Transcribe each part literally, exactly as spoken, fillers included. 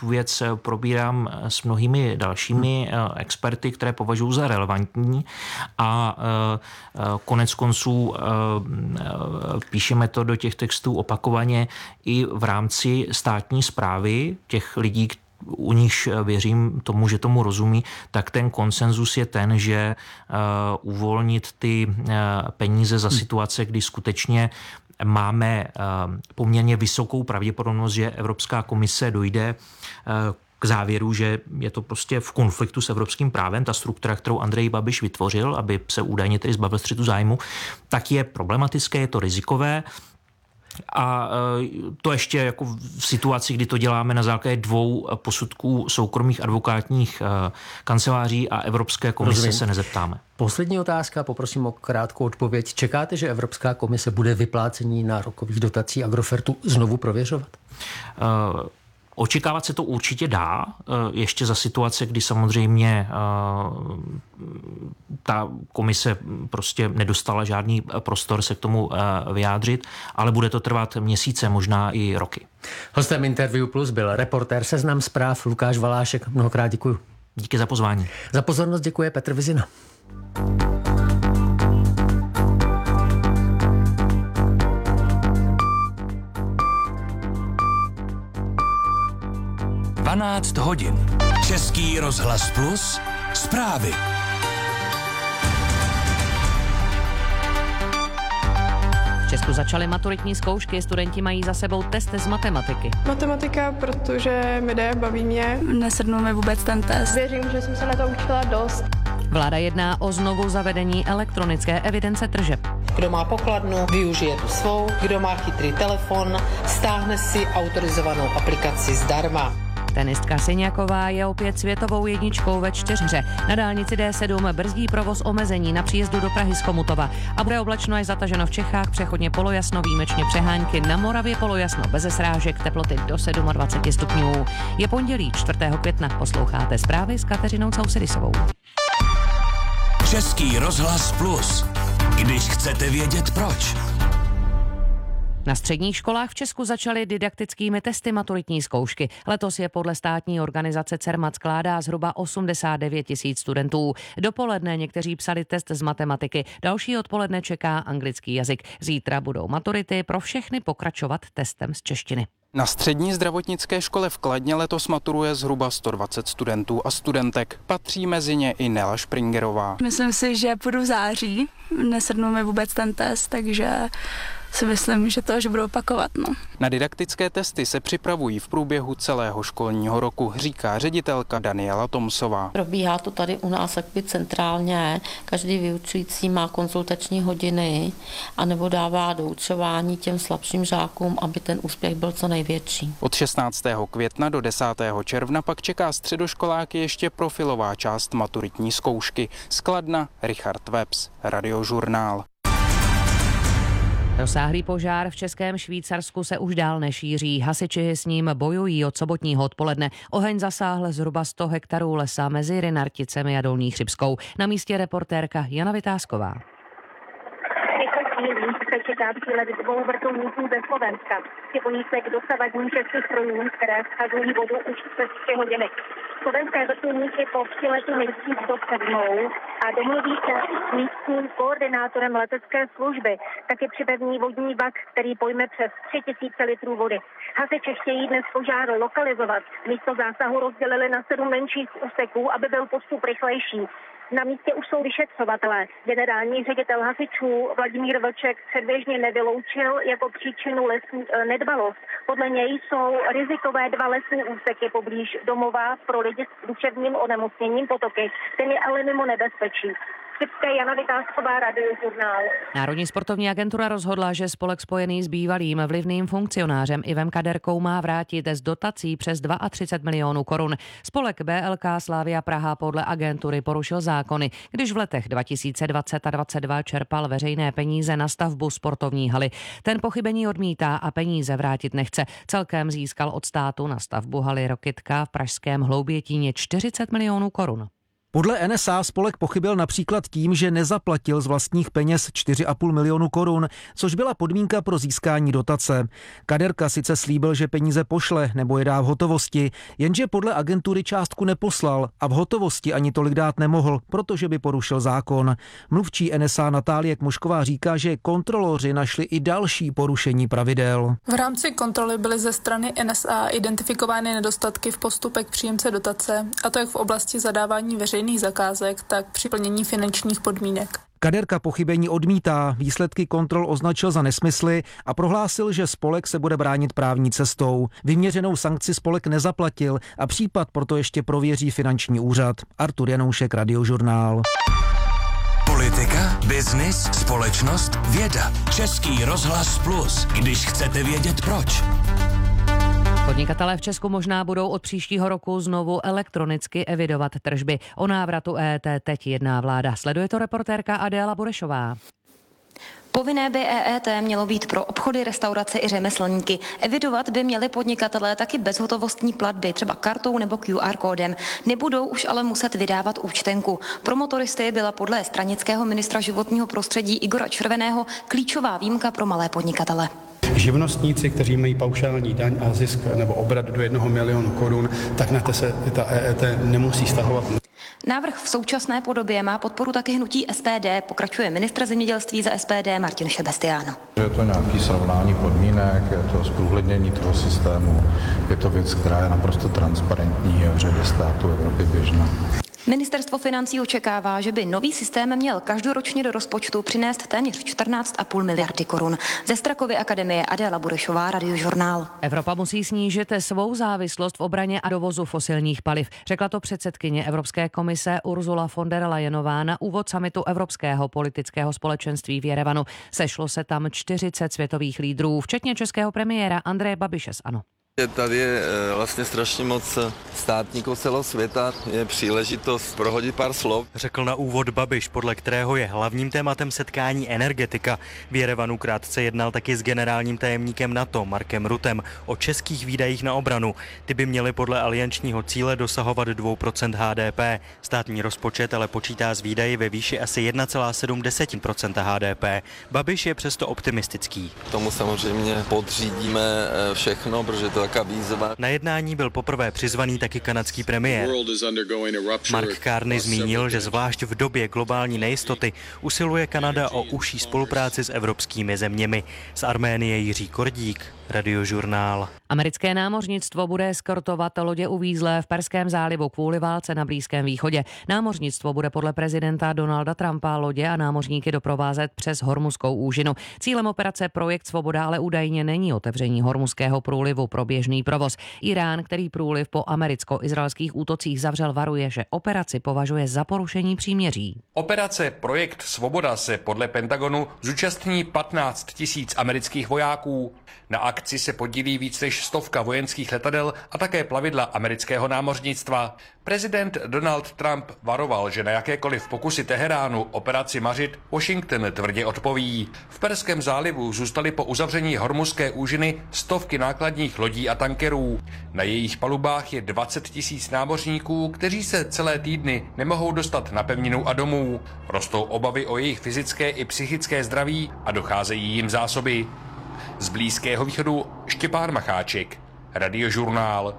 tu věc probírám s mnohými dalšími experty, které považuji za relevantní a konec konců píšeme to do těch textů opakovaně i v rámci státní správy těch lidí, u nichž věřím tomu, že tomu rozumí, tak ten konsenzus je ten, že uh, uvolnit ty uh, peníze za situace, kdy skutečně máme uh, poměrně vysokou pravděpodobnost, že Evropská komise dojde uh, k závěru, že je to prostě v konfliktu s evropským právem, ta struktura, kterou Andrej Babiš vytvořil, aby se údajně tedy zbavil střetu zájmu, tak je problematické, je to rizikové. A to ještě jako v situaci, kdy to děláme na základě dvou posudků soukromých advokátních kanceláří a Evropské komise Rozumím. Se nezeptáme. Poslední otázka, poprosím o krátkou odpověď. Čekáte, že Evropská komise bude vyplácení nárokových dotací Agrofertu znovu prověřovat? Uh, Očekávat se to určitě dá, ještě za situace, kdy samozřejmě ta komise prostě nedostala žádný prostor se k tomu vyjádřit, ale bude to trvat měsíce, možná i roky. Hostem Interview Plus byl reportér Seznam Zpráv Lukáš Valášek. Mnohokrát děkuju. Díky za pozvání. Za pozornost děkuje Petr Vizina. dvanáct hodin. Český rozhlas Plus. Zprávy. V Česku začaly maturitní zkoušky, studenti mají za sebou testy z matematiky. Matematika, protože mi jde, baví mě. Nesednul mi vůbec ten test. Věřím, že jsem se na to učila dost. Vláda jedná o znovu zavedení elektronické evidence tržeb. Kdo má pokladnu, využije tu svou. Kdo má chytrý telefon, stáhne si autorizovanou aplikaci zdarma. Tenistka Syňaková je opět světovou jedničkou ve čtyřhře. Na dálnici D sedm brzdí provoz omezení na příjezdu do Prahy z Chomutova. A bude oblačno až zataženo v Čechách, přechodně polojasno, výjimečně přehánky. Na Moravě polojasno, beze srážek, teploty do dvacet sedm stupňů. Je pondělí čtvrtého května. Posloucháte zprávy s Kateřinou Causedisovou. Český rozhlas Plus. Když chcete vědět proč. Na středních školách v Česku začaly didaktickými testy maturitní zkoušky. Letos je podle státní organizace Cermat skládá zhruba osmdesát devět tisíc studentů. Dopoledne někteří psali test z matematiky, další odpoledne čeká anglický jazyk. Zítra budou maturity pro všechny pokračovat testem z češtiny. Na střední zdravotnické škole v Kladně letos maturuje zhruba sto dvacet studentů a studentek. Patří mezi ně i Nela Špringerová. Myslím si, že půjdu v září. Nesednul mi vůbec ten test, takže si myslím, že to až budu opakovat. No. Na didaktické testy se připravují v průběhu celého školního roku, říká ředitelka Daniela Tomsová. Probíhá to tady u nás jakby centrálně. Každý vyučující má konzultační hodiny anebo dává doučování těm slabším žákům, aby ten úspěch byl co největší. Od šestnáctého května do desátého června pak čeká středoškoláky ještě profilová část maturitní zkoušky. Z Kladna Richard Webs, Radiožurnál. Rozsáhlý požár v Českém Švýcarsku se už dál nešíří. Hasiči s ním bojují od sobotního odpoledne. Oheň zasáhl zhruba sto hektarů lesa mezi Rynarticemi a Dolní Chřibskou. Na místě reportérka Jana Vytázková. Se čeká přílet dvou vrtulníků ze Slovenska. Připojí se k dosavadním českých strojům, které schazují vodu už přes tři hodiny. Slovenské vrtulníky po příletu nejdřív dosednou a domluví se s místním koordinátorem letecké služby. Taky připevní vodní vak, který pojme přes tři tisíce litrů vody. Hasiči chtějí dnes požár lokalizovat. Místo zásahu rozdělili na sedm menších úseků, aby byl postup rychlejší. Na místě už jsou vyšetřovatelé. Generální ředitel hasičů Vladimír Vlček předběžně nevyloučil jako příčinu lesní nedbalost. Podle něj jsou rizikové dva lesní úseky poblíž domova pro lidi s duševním onemocněním Potoky. Ten je ale mimo nebezpečí. Jana Vytázková, Radiožurnál. Národní sportovní agentura rozhodla, že spolek spojený s bývalým vlivným funkcionářem Ivem Kaderkou má vrátit z dotací přes třicet dva milionů korun. Spolek B L K Slavia Praha podle agentury porušil zákony, když v letech dva tisíce dvacet a dvacet dva čerpal veřejné peníze na stavbu sportovní haly. Ten pochybení odmítá a peníze vrátit nechce. Celkem získal od státu na stavbu haly Rokytka v pražském Hloubětíně čtyřicet milionů korun. Podle N S A spolek pochybil například tím, že nezaplatil z vlastních peněz čtyři a půl milionu korun, což byla podmínka pro získání dotace. Kaderka sice slíbil, že peníze pošle nebo je dá v hotovosti, jenže podle agentury částku neposlal a v hotovosti ani tolik dát nemohl, protože by porušil zákon. Mluvčí N S A Natálie Kmošková říká, že kontroloři našli i další porušení pravidel. V rámci kontroly byly ze strany N S A identifikovány nedostatky v postupech příjemce dotace, a to jak v oblasti zadávání veřejných zakázek, tak při plnění finančních podmínek. Kaderka pochybení odmítá, výsledky kontrol označil za nesmysly a prohlásil, že spolek se bude bránit právní cestou. Vyměřenou sankci spolek nezaplatil a případ proto ještě prověří finanční úřad. Artur Janoušek, Radiožurnál. Politika, biznis, společnost, věda. Český rozhlas Plus, když chcete vědět proč. Podnikatelé v Česku možná budou od příštího roku znovu elektronicky evidovat tržby. O návratu E E T teď jedná vláda. Sleduje to reportérka Adéla Burešová. Povinné by E E T mělo být pro obchody, restaurace i řemeslníky. Evidovat by měli podnikatelé taky bezhotovostní platby, třeba kartou nebo Q R kódem. Nebudou už ale muset vydávat účtenku. Pro motoristy byla podle stranického ministra životního prostředí Igora Červeného klíčová výjimka pro malé podnikatele. Živnostníci, kteří mají paušální daň a zisk nebo obrat do jednoho milionu korun, tak na to se ta E E T nemusí stahovat. Návrh v současné podobě má podporu taky hnutí S P D, pokračuje ministr zemědělství za S P D Martin Šebestián. Je to nějaký srovnání podmínek, je to zprůhlednění toho systému, je to věc, která je naprosto transparentní a v řadě států Evropy běžná. Ministerstvo financí očekává, že by nový systém měl každoročně do rozpočtu přinést téměř čtrnáct a půl miliardy korun. Ze Strakovy akademie Adéla Burešová, Radiožurnál. Evropa musí snížit svou závislost v obraně a dovozu fosilních paliv. Řekla to předsedkyně Evropské komise Ursula von der Leyenová na úvod summitu Evropského politického společenství v Jerevanu. Sešlo se tam čtyřicet světových lídrů, včetně českého premiéra Andreje Babiše z ANO. Tady je vlastně strašně moc státníků celého světa, je příležitost prohodit pár slov. Řekl na úvod Babiš, podle kterého je hlavním tématem setkání energetika. V Jerevanu krátce jednal taky s generálním tajemníkem NATO Markem Ruttem o českých výdajích na obranu. Ty by měly podle aliančního cíle dosahovat dvě procenta H D P. Státní rozpočet ale počítá s výdaji ve výši asi jedna celá sedm procenta H D P. Babiš je přesto optimistický. Tomu samozřejmě podřídíme všechno, protože to taká výzva. Na jednání byl poprvé přizvaný taky kanadský premiér. Mark Carney zmínil, že zvlášť v době globální nejistoty usiluje Kanada o užší spolupráci s evropskými zeměmi. Z Arménie Jiří Kordík, Radiožurnál. Americké námořnictvo bude eskortovat lodě uvízlé v Perském zálivu kvůli válce na Blízkém východě. Námořnictvo bude podle prezidenta Donalda Trumpa lodě a námořníky doprovázet přes Hormuzskou úžinu. Cílem operace Projekt Svoboda ale údajně není otevření Hormuzského průlivu pro běžný provoz. Irán, který průliv po americko-izraelských útocích zavřel, varuje, že operaci považuje za porušení příměří. Operace Projekt Svoboda se podle Pentagonu zúčastní patnáct tisíc amerických vojáků. Na akci se podílí víc než stovka vojenských letadel a také plavidla amerického námořnictva. Prezident Donald Trump varoval, že na jakékoliv pokusy Teheránu operaci mařit Washington tvrdě odpoví. V Perském zálivu zůstaly po uzavření Hormuzské úžiny stovky nákladních lodí a tankerů. Na jejich palubách je dvacet tisíc námořníků, kteří se celé týdny nemohou dostat na pevninu a domů. Rostou obavy o jejich fyzické i psychické zdraví a docházejí jim zásoby. Z Blízkého východu Štěpán Macháček, Radiožurnál.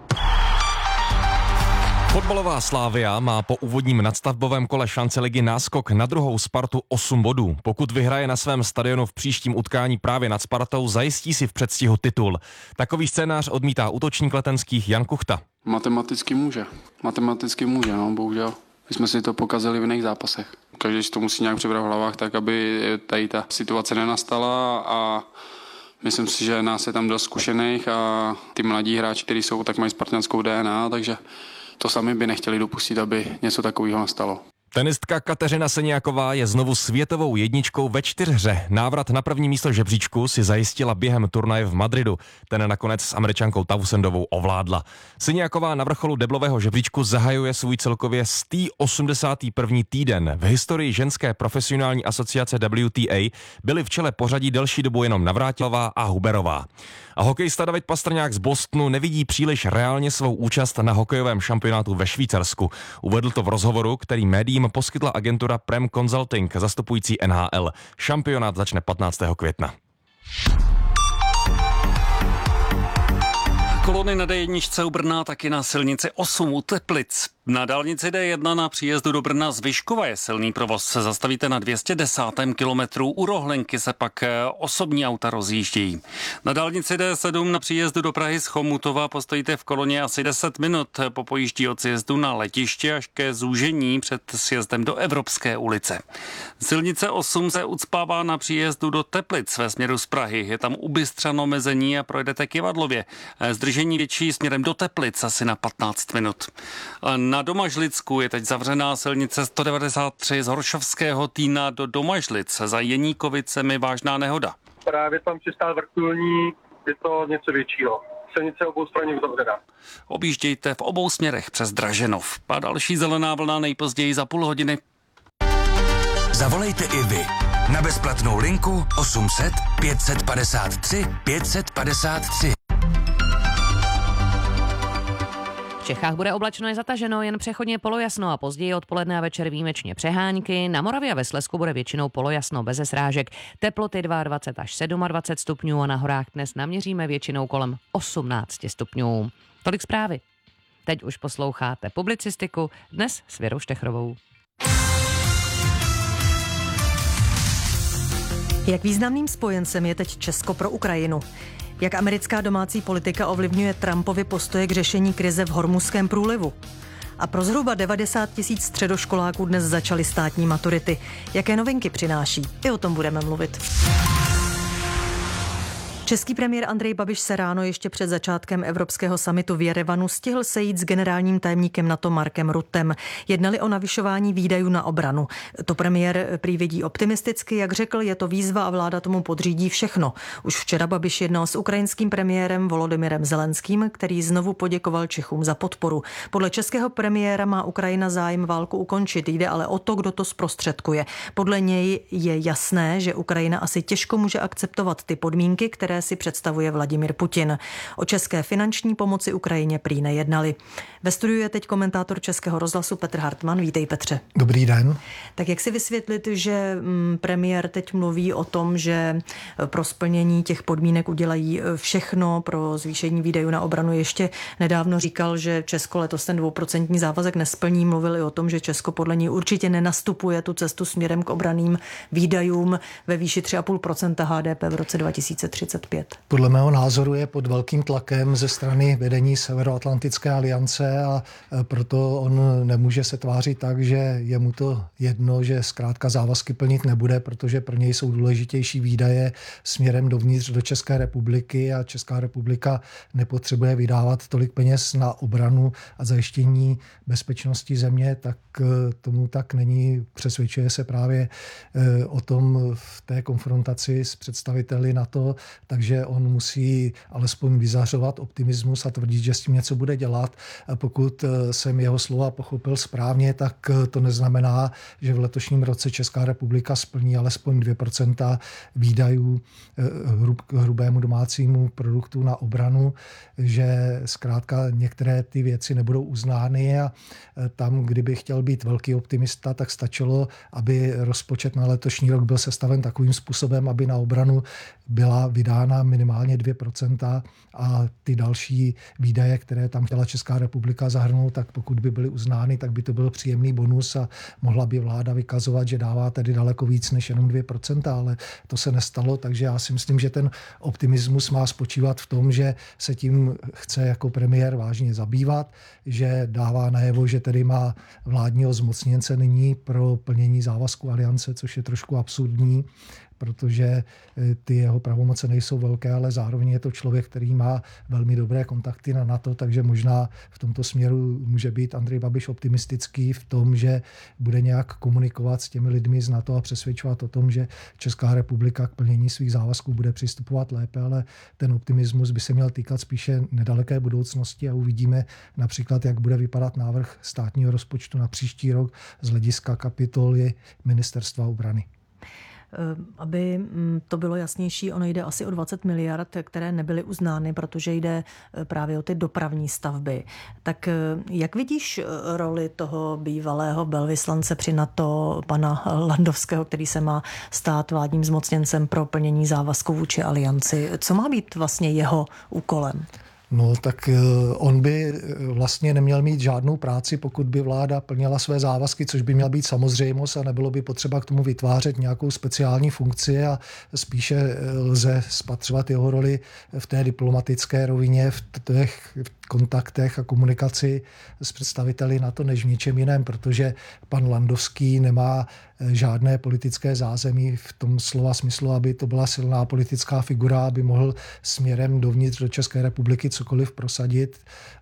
Fotbalová Slavia má po úvodním nadstavbovém kole šance ligy náskok na druhou Spartu osm bodů. Pokud vyhraje na svém stadionu v příštím utkání právě nad Spartou, zajistí si v předstihu titul. Takový scénář odmítá útočník letenských Jan Kuchta. Matematicky může. Matematicky může, no, bohužel. My jsme si to pokazili v jiných zápasech. Každý si to musí nějak přibrat v hlavách tak, aby tady ta situace nenastala a myslím si, že nás je tam dost zkušených a ty mladí hráči, kteří jsou, tak mají spartanskou D N A, takže to sami by nechtěli dopustit, aby něco takového nastalo. Tenistka Kateřina Seňáková je znovu světovou jedničkou ve čtyřhře. Návrat na první místo žebříčku si zajistila během turnaje v Madridu. Ten nakonec s Američankou Townsendovou ovládla. Seňáková na vrcholu deblového žebříčku zahajuje svůj celkově sto osmdesátý první týden. V historii ženské profesionální asociace W T A byly v čele pořadí delší dobu jenom Navrátilová a Huberová. A hokejista David Pastrňák z Bostonu nevidí příliš reálně svou účast na hokejovém šampionátu ve Švýcarsku. Uvedl to v rozhovoru, který médiím poskytla agentura Prem Consulting, zastupující N H L. Šampionát začne patnáctého května. Kolony na D jedna u Brna, taky na silnici osm u Teplic. Na dálnici D jedna na příjezdu do Brna z Vyškova je silný provoz. Se zastavíte na dvě stě desátém kilometru, u Rohlenky se pak osobní auta rozjíždějí. Na dálnici D sedm na příjezdu do Prahy z Chomutova postojíte v koloně asi deset minut po pojíždí od sjezdu na letiště až ke zúžení před sjezdem do Evropské ulice. Silnice osm se ucpává na příjezdu do Teplic ve směru z Prahy. Je tam ubystřeno mezení a projedete k Jevadlově. Zdržení větší směrem do Teplic asi na patnáct minut. Na Domažlicku je teď zavřená silnice sto devadesát tři z Horšovského Týna do Domažlic. Za Jeníkovicemi vážná nehoda. Právě tam přistál vrtulník, je to něco většího. Silnice obou straně uzavřená. Objíždějte v obou směrech přes Draženov. A další zelená vlna nejpozději za půl hodiny. Zavolejte i vy na bezplatnou linku osm set pět set padesát tři pět set padesát tři. V Čechách bude oblačno i zataženo, jen přechodně polojasno a později odpoledne a večer výjimečně přehánky. Na Moravě a ve Slezsku bude většinou polojasno bez srážek. Teploty dvacet dva až dvacet sedm stupňů a na horách dnes naměříme většinou kolem osmnáct stupňů. Tolik zprávy. Teď už posloucháte publicistiku, dnes s Věrou Štechrovou. Jak významným spojencem je teď Česko pro Ukrajinu? Jak americká domácí politika ovlivňuje Trumpovy postoje k řešení krize v Hormuzském průlivu? A pro zhruba devadesát tisíc středoškoláků dnes začaly státní maturity. Jaké novinky přináší? I o tom budeme mluvit. Český premiér Andrej Babiš se ráno ještě před začátkem evropského summitu v Jerevanu stihl sejít s generálním tajemníkem NATO Markem Ruttem. Jednali o navyšování výdajů na obranu. To premiér prý vidí optimisticky, jak řekl, je to výzva a vláda tomu podřídí všechno. Už včera Babiš jednal s ukrajinským premiérem Volodymyrem Zelenským, který znovu poděkoval Čechům za podporu. Podle českého premiéra má Ukrajina zájem válku ukončit, jde ale o to, kdo to zprostředkuje. Podle něj je jasné, že Ukrajina asi těžko může akceptovat ty podmínky, které si představuje Vladimír Putin. O české finanční pomoci Ukrajině prý nejednali. Ve studiu je teď komentátor Českého rozhlasu Petr Hartmann. Vítej, Petře. Dobrý den. Tak jak si vysvětlit, že premiér teď mluví o tom, že pro splnění těch podmínek udělají všechno pro zvýšení výdajů na obranu? Ještě nedávno říkal, že Česko letos ten dvouprocentní závazek nesplní. Mluvil i o tom, že Česko podle něj určitě nenastupuje tu cestu směrem k obranným výdajům ve výši tři celá pět procenta H D P v roce dva tisíce třicet pět. Podle mého názoru je pod velkým tlakem ze strany vedení Severoatlantické aliance a proto on nemůže se tvářit tak, že je mu to jedno, že zkrátka závazky plnit nebude, protože pro něj jsou důležitější výdaje směrem dovnitř do České republiky a Česká republika nepotřebuje vydávat tolik peněz na obranu a zajištění bezpečnosti země, tak tomu tak není. Přesvědčuje se právě o tom v té konfrontaci s představiteli NATO, takže on musí alespoň vyzařovat optimismus a tvrdit, že s tím něco bude dělat. A pokud jsem jeho slova pochopil správně, tak to neznamená, že v letošním roce Česká republika splní alespoň dvě procenta výdajů k hrubému domácímu produktu na obranu, že zkrátka některé ty věci nebudou uznány a tam, kdyby chtěl být velký optimista, tak stačilo, aby rozpočet na letošní rok byl sestaven takovým způsobem, aby na obranu byla vydána minimálně dvě procenta a ty další výdaje, které tam chtěla Česká republika zahrnout, tak pokud by byly uznány, tak by to byl příjemný bonus a mohla by vláda vykazovat, že dává tedy daleko víc než jenom dvě procenta, ale to se nestalo, takže já si myslím, že ten optimismus má spočívat v tom, že se tím chce jako premiér vážně zabývat, že dává najevo, že tedy má vládního zmocněnce nyní pro plnění závazku aliance, což je trošku absurdní, protože ty jeho pravomoce nejsou velké, ale zároveň je to člověk, který má velmi dobré kontakty na NATO, takže možná v tomto směru může být Andrej Babiš optimistický v tom, že bude nějak komunikovat s těmi lidmi z NATO a přesvědčovat o tom, že Česká republika k plnění svých závazků bude přistupovat lépe, ale ten optimismus by se měl týkat spíše nedaleké budoucnosti a uvidíme například, jak bude vypadat návrh státního rozpočtu na příští rok z hlediska kapitoly Ministerstva obrany. Aby to bylo jasnější, ono jde asi o dvacet miliard, které nebyly uznány, protože jde právě o ty dopravní stavby. Tak jak vidíš roli toho bývalého velvyslance při NATO, pana Landovského, který se má stát vládním zmocněncem pro plnění závazků vůči alianci? Co má být vlastně jeho úkolem? No tak on by vlastně neměl mít žádnou práci, pokud by vláda plnila své závazky, což by měla být samozřejmost a nebylo by potřeba k tomu vytvářet nějakou speciální funkci a spíše lze spatřovat jeho roli v té diplomatické rovině, v těch kontaktech a komunikaci s představiteli NATO než v ničem jiném, protože pan Landovský nemá žádné politické zázemí v tom slova smyslu, aby to byla silná politická figura, aby mohl směrem dovnitř do České republiky cokoliv prosadit.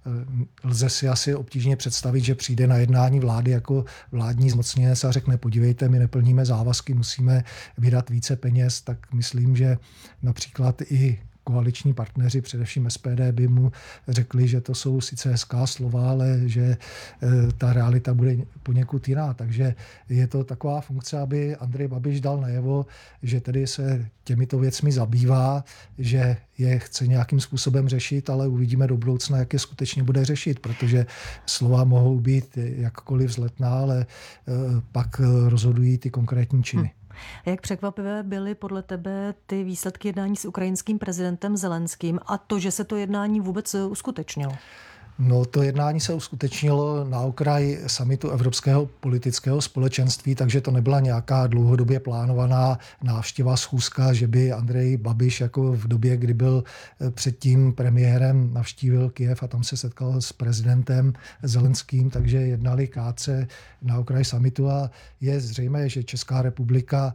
Lze si asi obtížně představit, že přijde na jednání vlády jako vládní zmocněnec a řekne, podívejte, my neplníme závazky, musíme vydat více peněz, tak myslím, že například i koaliční partneři, především S P D, by mu řekli, že to jsou sice hezká slova, ale že ta realita bude poněkud jiná. Takže je to taková funkce, aby Andrej Babiš dal najevo, že tedy se těmito věcmi zabývá, že je chce nějakým způsobem řešit, ale uvidíme do budoucna, jak je skutečně bude řešit, protože slova mohou být jakkoliv vzletná, ale pak rozhodují ty konkrétní činy. Hmm. A jak překvapivé byly podle tebe ty výsledky jednání s ukrajinským prezidentem Zelenským a to, že se to jednání vůbec uskutečnilo? No, to jednání se uskutečnilo na okraj summitu Evropského politického společenství, takže to nebyla nějaká dlouhodobě plánovaná návštěva, schůzka, že by Andrej Babiš jako v době, kdy byl předtím premiérem, navštívil Kyjev a tam se setkal s prezidentem Zelenským, takže jednali krátce na okraj summitu a je zřejmé, že Česká republika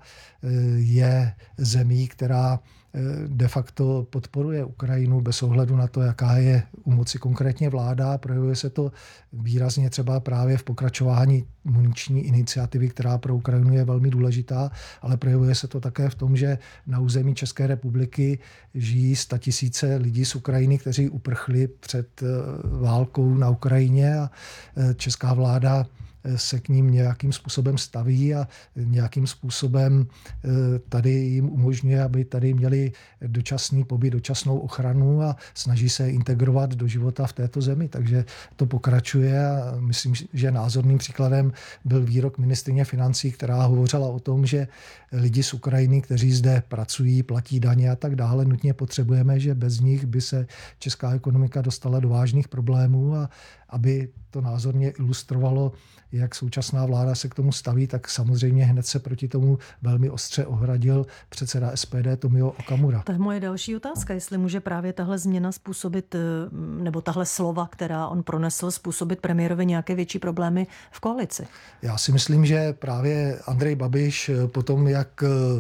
je zemí, která de facto podporuje Ukrajinu bez ohledu na to, jaká je u moci konkrétně vláda. Projevuje se to výrazně třeba právě v pokračování muniční iniciativy, která pro Ukrajinu je velmi důležitá, ale projevuje se to také v tom, že na území České republiky žijí statisíce lidí z Ukrajiny, kteří uprchli před válkou na Ukrajině a česká vláda se k ním nějakým způsobem staví a nějakým způsobem tady jim umožňuje, aby tady měli dočasný pobyt, dočasnou ochranu a snaží se integrovat do života v této zemi. Takže to pokračuje a myslím, že názorným příkladem byl výrok ministryně financí, která hovořila o tom, že lidi z Ukrajiny, kteří zde pracují, platí daně a tak dále, nutně potřebujeme, že bez nich by se česká ekonomika dostala do vážných problémů a aby to názorně ilustrovalo, jak současná vláda se k tomu staví, tak samozřejmě hned se proti tomu velmi ostře ohradil předseda S P D Tomio Okamura. To je moje další otázka, jestli může právě tahle změna způsobit, nebo tahle slova, která on pronesl, způsobit premiérovi nějaké větší problémy v koalici. Já si myslím, že právě Andrej Babiš po tom, jak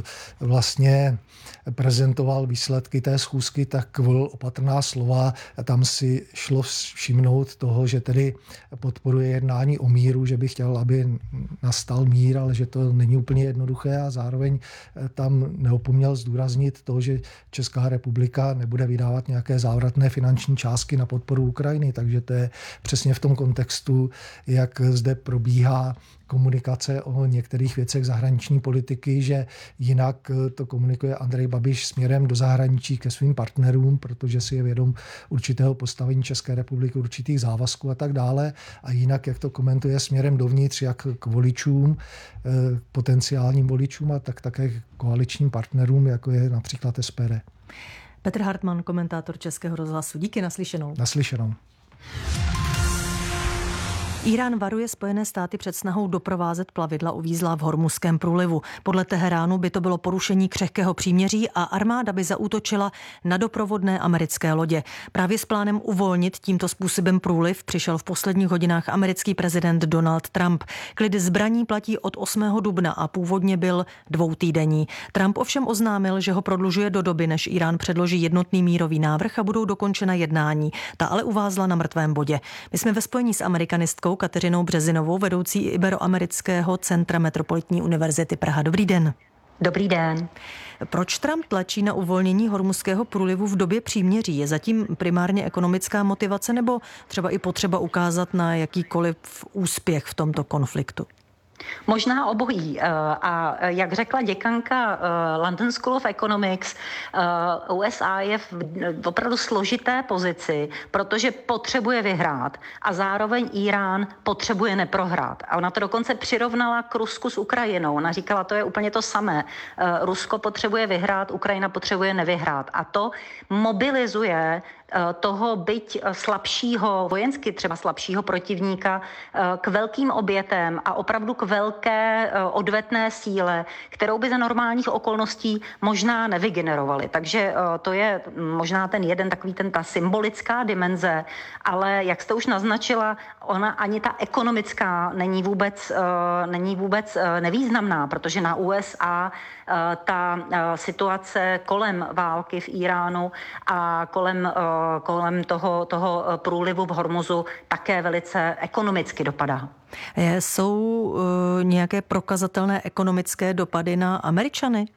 vlastně prezentoval výsledky té schůzky, tak volil opatrná slova. Tam si šlo všimnout toho, že tedy podporuje jednání o míru, že by chtěl, aby nastal mír, ale že to není úplně jednoduché a zároveň tam neopomněl zdůraznit to, že Česká republika nebude vydávat nějaké závratné finanční částky na podporu Ukrajiny, takže to je přesně v tom kontextu, jak zde probíhá komunikace o některých věcech zahraniční politiky, že jinak to komunikuje Andrej Babiš směrem do zahraničí ke svým partnerům, protože si je vědom určitého postavení České republiky, určitých závazků a tak dále. A jinak, jak to komentuje směrem dovnitř, jak k voličům, potenciálním voličům a tak také koaličním partnerům, jako je například S P D. Petr Hartmann, komentátor Českého rozhlasu. Díky, naslyšenou. Naslyšenou. Írán varuje Spojené státy před snahou doprovázet plavidla uvízlá v Hormuzském průlivu. Podle Teheránu by to bylo porušení křehkého příměří a armáda by zaútočila na doprovodné americké lodě. Právě s plánem uvolnit tímto způsobem průliv přišel v posledních hodinách americký prezident Donald Trump. Klid zbraní platí od osmého dubna a původně byl dvoutýdenní. Trump ovšem oznámil, že ho prodlužuje do doby, než Írán předloží jednotný mírový návrh a budou dokončena jednání. Ta ale uvázla na mrtvém bodě. My jsme ve spojení s amerikanistkou Kateřinou Březinovou, vedoucí Iberoamerického centra Metropolitní univerzity Praha. Dobrý den. Dobrý den. Proč Trump tlačí na uvolnění Hormuzského průlivu v době příměří? Je zatím primárně ekonomická motivace nebo třeba i potřeba ukázat na jakýkoliv úspěch v tomto konfliktu? Možná obojí. A jak řekla děkanka London School of Economics, U S A je v opravdu složité pozici, protože potřebuje vyhrát a zároveň Irán potřebuje neprohrát. A ona to dokonce přirovnala k Rusku s Ukrajinou. Ona říkala, to je úplně to samé. Rusko potřebuje vyhrát, Ukrajina potřebuje nevyhrát. A to mobilizuje toho byť slabšího, vojensky třeba slabšího protivníka k velkým obětem a opravdu k velké odvetné síle, kterou by za normálních okolností možná nevygenerovali. Takže to je možná ten jeden takový ten ta symbolická dimenze, ale jak jste už naznačila, ona ani ta ekonomická není vůbec, není vůbec nevýznamná, protože na U S A ta situace kolem války v Iránu a kolem kolem toho, toho průlivu v Hormuzu také velice ekonomicky dopadá. Jsou uh, nějaké prokazatelné ekonomické dopady na Američany?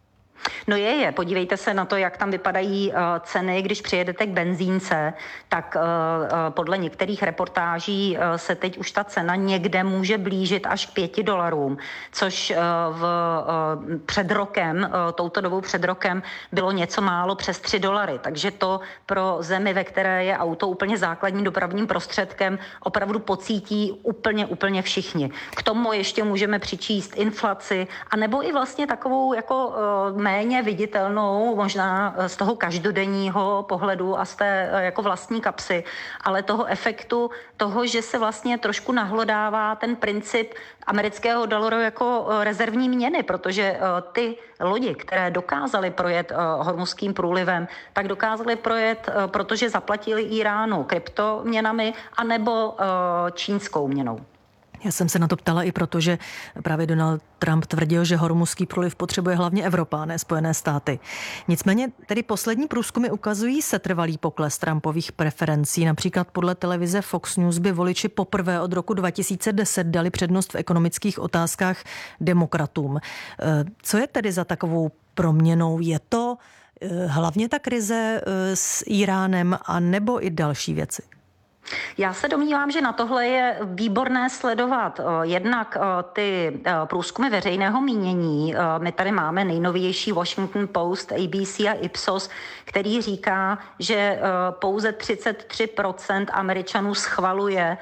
No je, je. Podívejte se na to, jak tam vypadají uh, ceny, když přijedete k benzínce, tak uh, uh, podle některých reportáží uh, se teď už ta cena někde může blížit až k pěti dolarům, což uh, v, uh, před rokem, uh, touto dobou před rokem bylo něco málo přes tři dolary. Takže to pro zemi, ve které je auto úplně základním dopravním prostředkem, opravdu pocítí úplně, úplně všichni. K tomu ještě můžeme přičíst inflaci, anebo i vlastně takovou jako uh, méně viditelnou, možná z toho každodenního pohledu a z té jako vlastní kapsy, ale toho efektu toho, že se vlastně trošku nahlodává ten princip amerického dolaru jako rezervní měny, protože ty lodi, které dokázaly projet Hormuzským průlivem, tak dokázaly projet, protože zaplatili Iránu kryptoměnami anebo čínskou měnou. Já jsem se na to ptala i proto, že právě Donald Trump tvrdil, že Hormuzský průliv potřebuje hlavně Evropa, ne Spojené státy. Nicméně tedy poslední průzkumy ukazují setrvalý pokles Trumpových preferencí. Například podle televize Fox News by voliči poprvé od roku dva tisíce deset dali přednost v ekonomických otázkách demokratům. Co je tedy za takovou proměnou? Je to hlavně ta krize s Iránem a nebo i další věci? Já se domnívám, že na tohle je výborné sledovat jednak ty průzkumy veřejného mínění. My tady máme nejnovější Washington Post, A B C a Ipsos, který říká, že pouze třicet tři procent Američanů schvaluje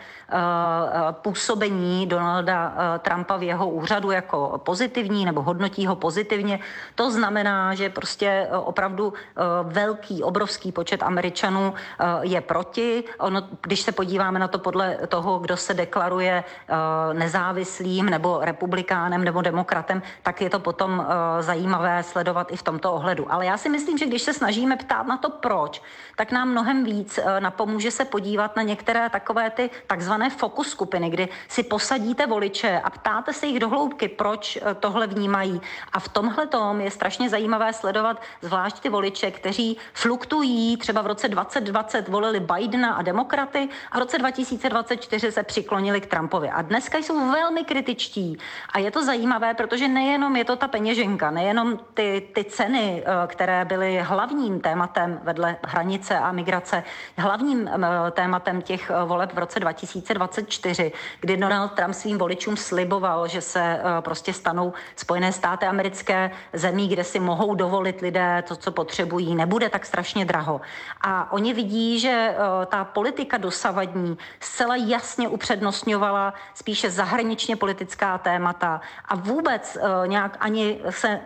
působení Donalda Trumpa v jeho úřadu jako pozitivní nebo hodnotí ho pozitivně. To znamená, že prostě opravdu velký, obrovský počet Američanů je proti. Ono, když se podíváme na to podle toho, kdo se deklaruje nezávislým nebo republikánem nebo demokratem, tak je to potom zajímavé sledovat i v tomto ohledu. Ale já si myslím, že když se snažíme ptát na to proč, tak nám mnohem víc napomůže se podívat na některé takové ty takzvané fokus skupiny, kdy si posadíte voliče a ptáte se jich do hloubky, proč tohle vnímají. A v tomhle tom je strašně zajímavé sledovat zvlášť ty voliče, kteří fluktují, třeba v roce dvacet dvacet volili Bidena a demokraty a v roce dva tisíce dvacet čtyři se přiklonili k Trumpovi. A dneska jsou velmi kritičtí. A je to zajímavé, protože nejenom je to ta peněženka, nejenom ty, ty ceny, které byly hlavním tématem vedle hranice a migrace, hlavním tématem těch voleb v roce dva tisíce dvacet čtyři, kdy Donald Trump svým voličům sliboval, že se prostě stanou Spojené státy americké zemí, kde si mohou dovolit lidé to, co potřebují, nebude tak strašně draho. A oni vidí, že ta politika dosavadní zcela jasně upřednostňovala spíše zahraničně politická témata a vůbec nějak ani se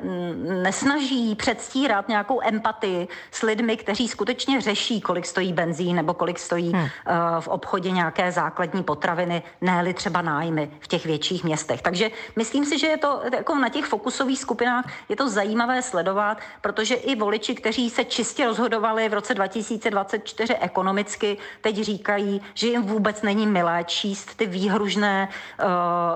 nesnaží předstírat nějakou empatii s lidmi, kteří skutečně řeší, kolik stojí benzín nebo kolik stojí hmm. v obchodě nějaké základní potraviny, ne-li třeba nájmy v těch větších městech. Takže myslím si, že je to jako na těch fokusových skupinách je to zajímavé sledovat, protože i voliči, kteří se čistě rozhodovali v roce dva tisíce dvacet čtyři ekonomicky, teď říkají, že jim vůbec není milé číst ty výhružné uh,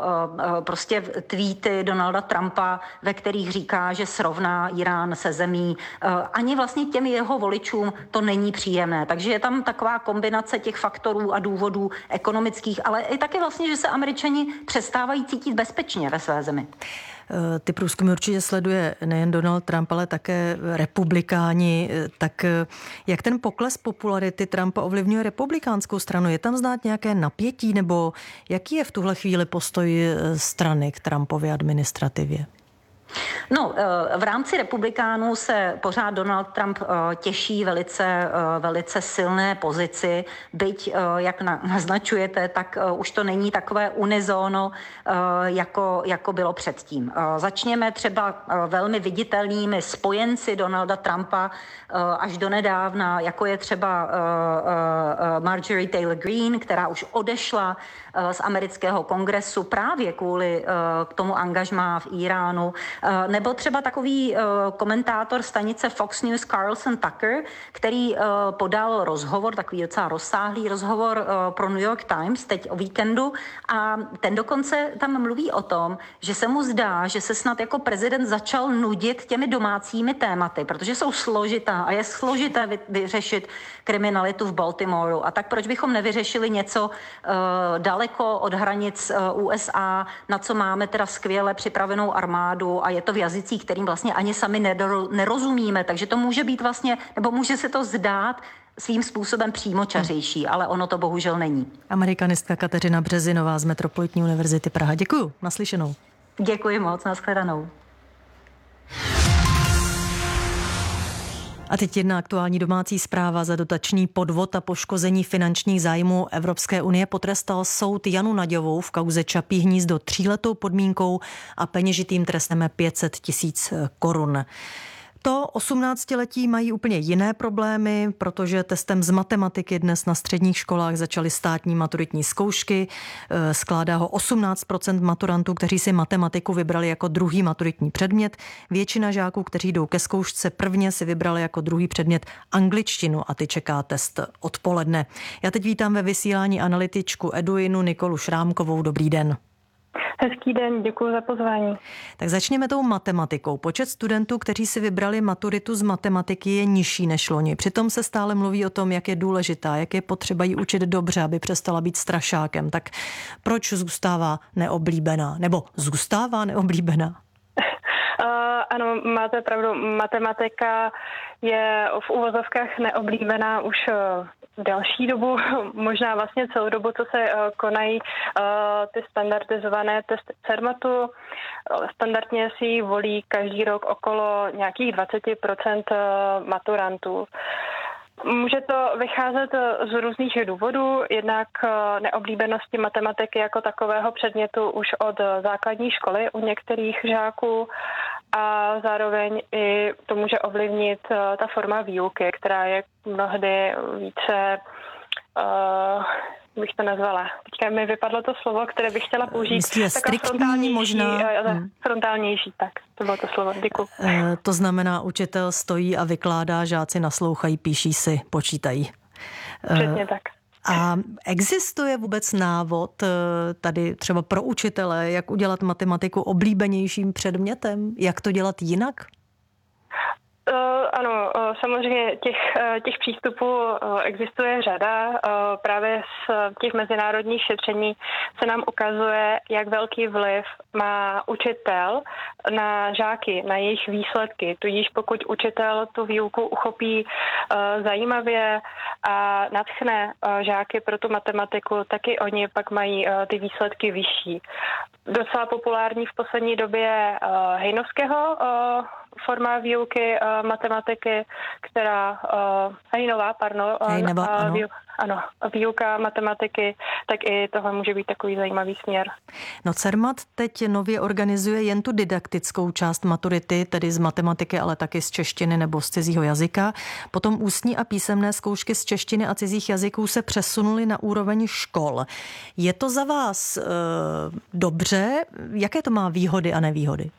uh, prostě tweety Donalda Trumpa, ve kterých říká, že srovná Irán se zemí. Uh, ani vlastně těm jeho voličům to není příjemné. Takže je tam taková kombinace těch faktorů a důvodů ekonomických, ale i taky vlastně, že se Američani přestávají cítit bezpečně ve své zemi. Ty průzkumy určitě sleduje nejen Donald Trump, ale také republikáni. Tak jak ten pokles popularity Trumpa ovlivňuje republikánskou stranu? Je tam znát nějaké napětí, nebo jaký je v tuhle chvíli postoj strany k Trumpově administrativě? No, v rámci republikánů se pořád Donald Trump těší velice, velice silné pozici, byť, jak naznačujete, tak už to není takové unizono, jako, jako bylo předtím. Začněme třeba velmi viditelnými spojenci Donalda Trumpa až do nedávna, jako je třeba Marjorie Taylor Greene, která už odešla z amerického kongresu právě kvůli k tomu angažmá v Iránu, nebo třeba takový komentátor stanice Fox News Carlson Tucker, který podal rozhovor, takový docela rozsáhlý rozhovor pro New York Times teď o víkendu a ten dokonce tam mluví o tom, že se mu zdá, že se snad jako prezident začal nudit těmi domácími tématy, protože jsou složitá a je složité vyřešit kriminalitu v Baltimoru. A tak proč bychom nevyřešili něco uh, daleko od hranic uh, U S A, na co máme teda skvěle připravenou armádu a je to v jazycích, kterým vlastně ani sami nedoro, nerozumíme, takže to může být vlastně, nebo může se to zdát svým způsobem přímočařejší, hmm. ale ono to bohužel není. Amerikanistka Kateřina Březinová z Metropolitní univerzity Praha. Děkuju, naslyšenou. Děkuji moc, nashledanou. A teď jedna aktuální domácí zpráva. Za dotační podvod a poškození finančních zájmů Evropské unie potrestal soud Janu Naďovou v kauze Čapí hnízdo tříletou podmínkou a peněžitým trestem pět set tisíc korun. To osmnáctiletí mají úplně jiné problémy, protože testem z matematiky dnes na středních školách začaly státní maturitní zkoušky. Skládá ho osmnáct procent maturantů, kteří si matematiku vybrali jako druhý maturitní předmět. Většina žáků, kteří jdou ke zkoušce prvně, si vybrali jako druhý předmět angličtinu a ty čeká test odpoledne. Já teď vítám ve vysílání analytičku Eduinu Nikolu Šrámkovou. Dobrý den. Hezký den, děkuji za pozvání. Tak začněme tou matematikou. Počet studentů, kteří si vybrali maturitu z matematiky, je nižší než loni. Přitom se stále mluví o tom, jak je důležitá, jak je potřeba jí učit dobře, aby přestala být strašákem. Tak proč zůstává neoblíbená? Nebo zůstává neoblíbená? Uh, ano, máte pravdu. Matematika je v uvozovkách neoblíbená už uh, delší dobu, možná vlastně celou dobu, co se uh, konají uh, ty standardizované testy CERMATu. Uh, standardně si ji volí každý rok okolo nějakých dvacet procent uh, maturantů. Může to vycházet z různých důvodů, jednak neoblíbenosti matematiky jako takového předmětu už od základní školy u některých žáků a zároveň i to může ovlivnit ta forma výuky, která je mnohdy více, uh, bych to nazvala. Teďka mi vypadlo to slovo, které bych chtěla použít. Myslíte striktní možná? Hmm. Frontálnější, tak to bylo to slovo. Děkuji. E, to znamená, učitel stojí a vykládá, žáci naslouchají, píší si, počítají. Přesně e, tak. A existuje vůbec návod tady třeba pro učitele, jak udělat matematiku oblíbenějším předmětem? Jak to dělat jinak? Uh, ano, uh, samozřejmě těch, uh, těch přístupů uh, existuje řada. Uh, právě z těch mezinárodních šetření se nám ukazuje, jak velký vliv má učitel na žáky, na jejich výsledky. Tudíž pokud učitel tu výuku uchopí uh, zajímavě a nadchne uh, žáky pro tu matematiku, tak i oni pak mají uh, ty výsledky vyšší. Docela populární v poslední době uh, Hejnovského uh, forma výuky uh, matematiky, která uh, Hejnová, pardon, Hejnova, uh, ano. Výuka, ano, výuka matematiky, tak i tohle může být takový zajímavý směr. No CERMAT teď nově organizuje jen tu didaktickou část maturity, tedy z matematiky, ale taky z češtiny nebo z cizího jazyka. Potom ústní a písemné zkoušky z češtiny a cizích jazyků se přesunuly na úroveň škol. Je to za vás uh, dobře? Jaké to má výhody a nevýhody?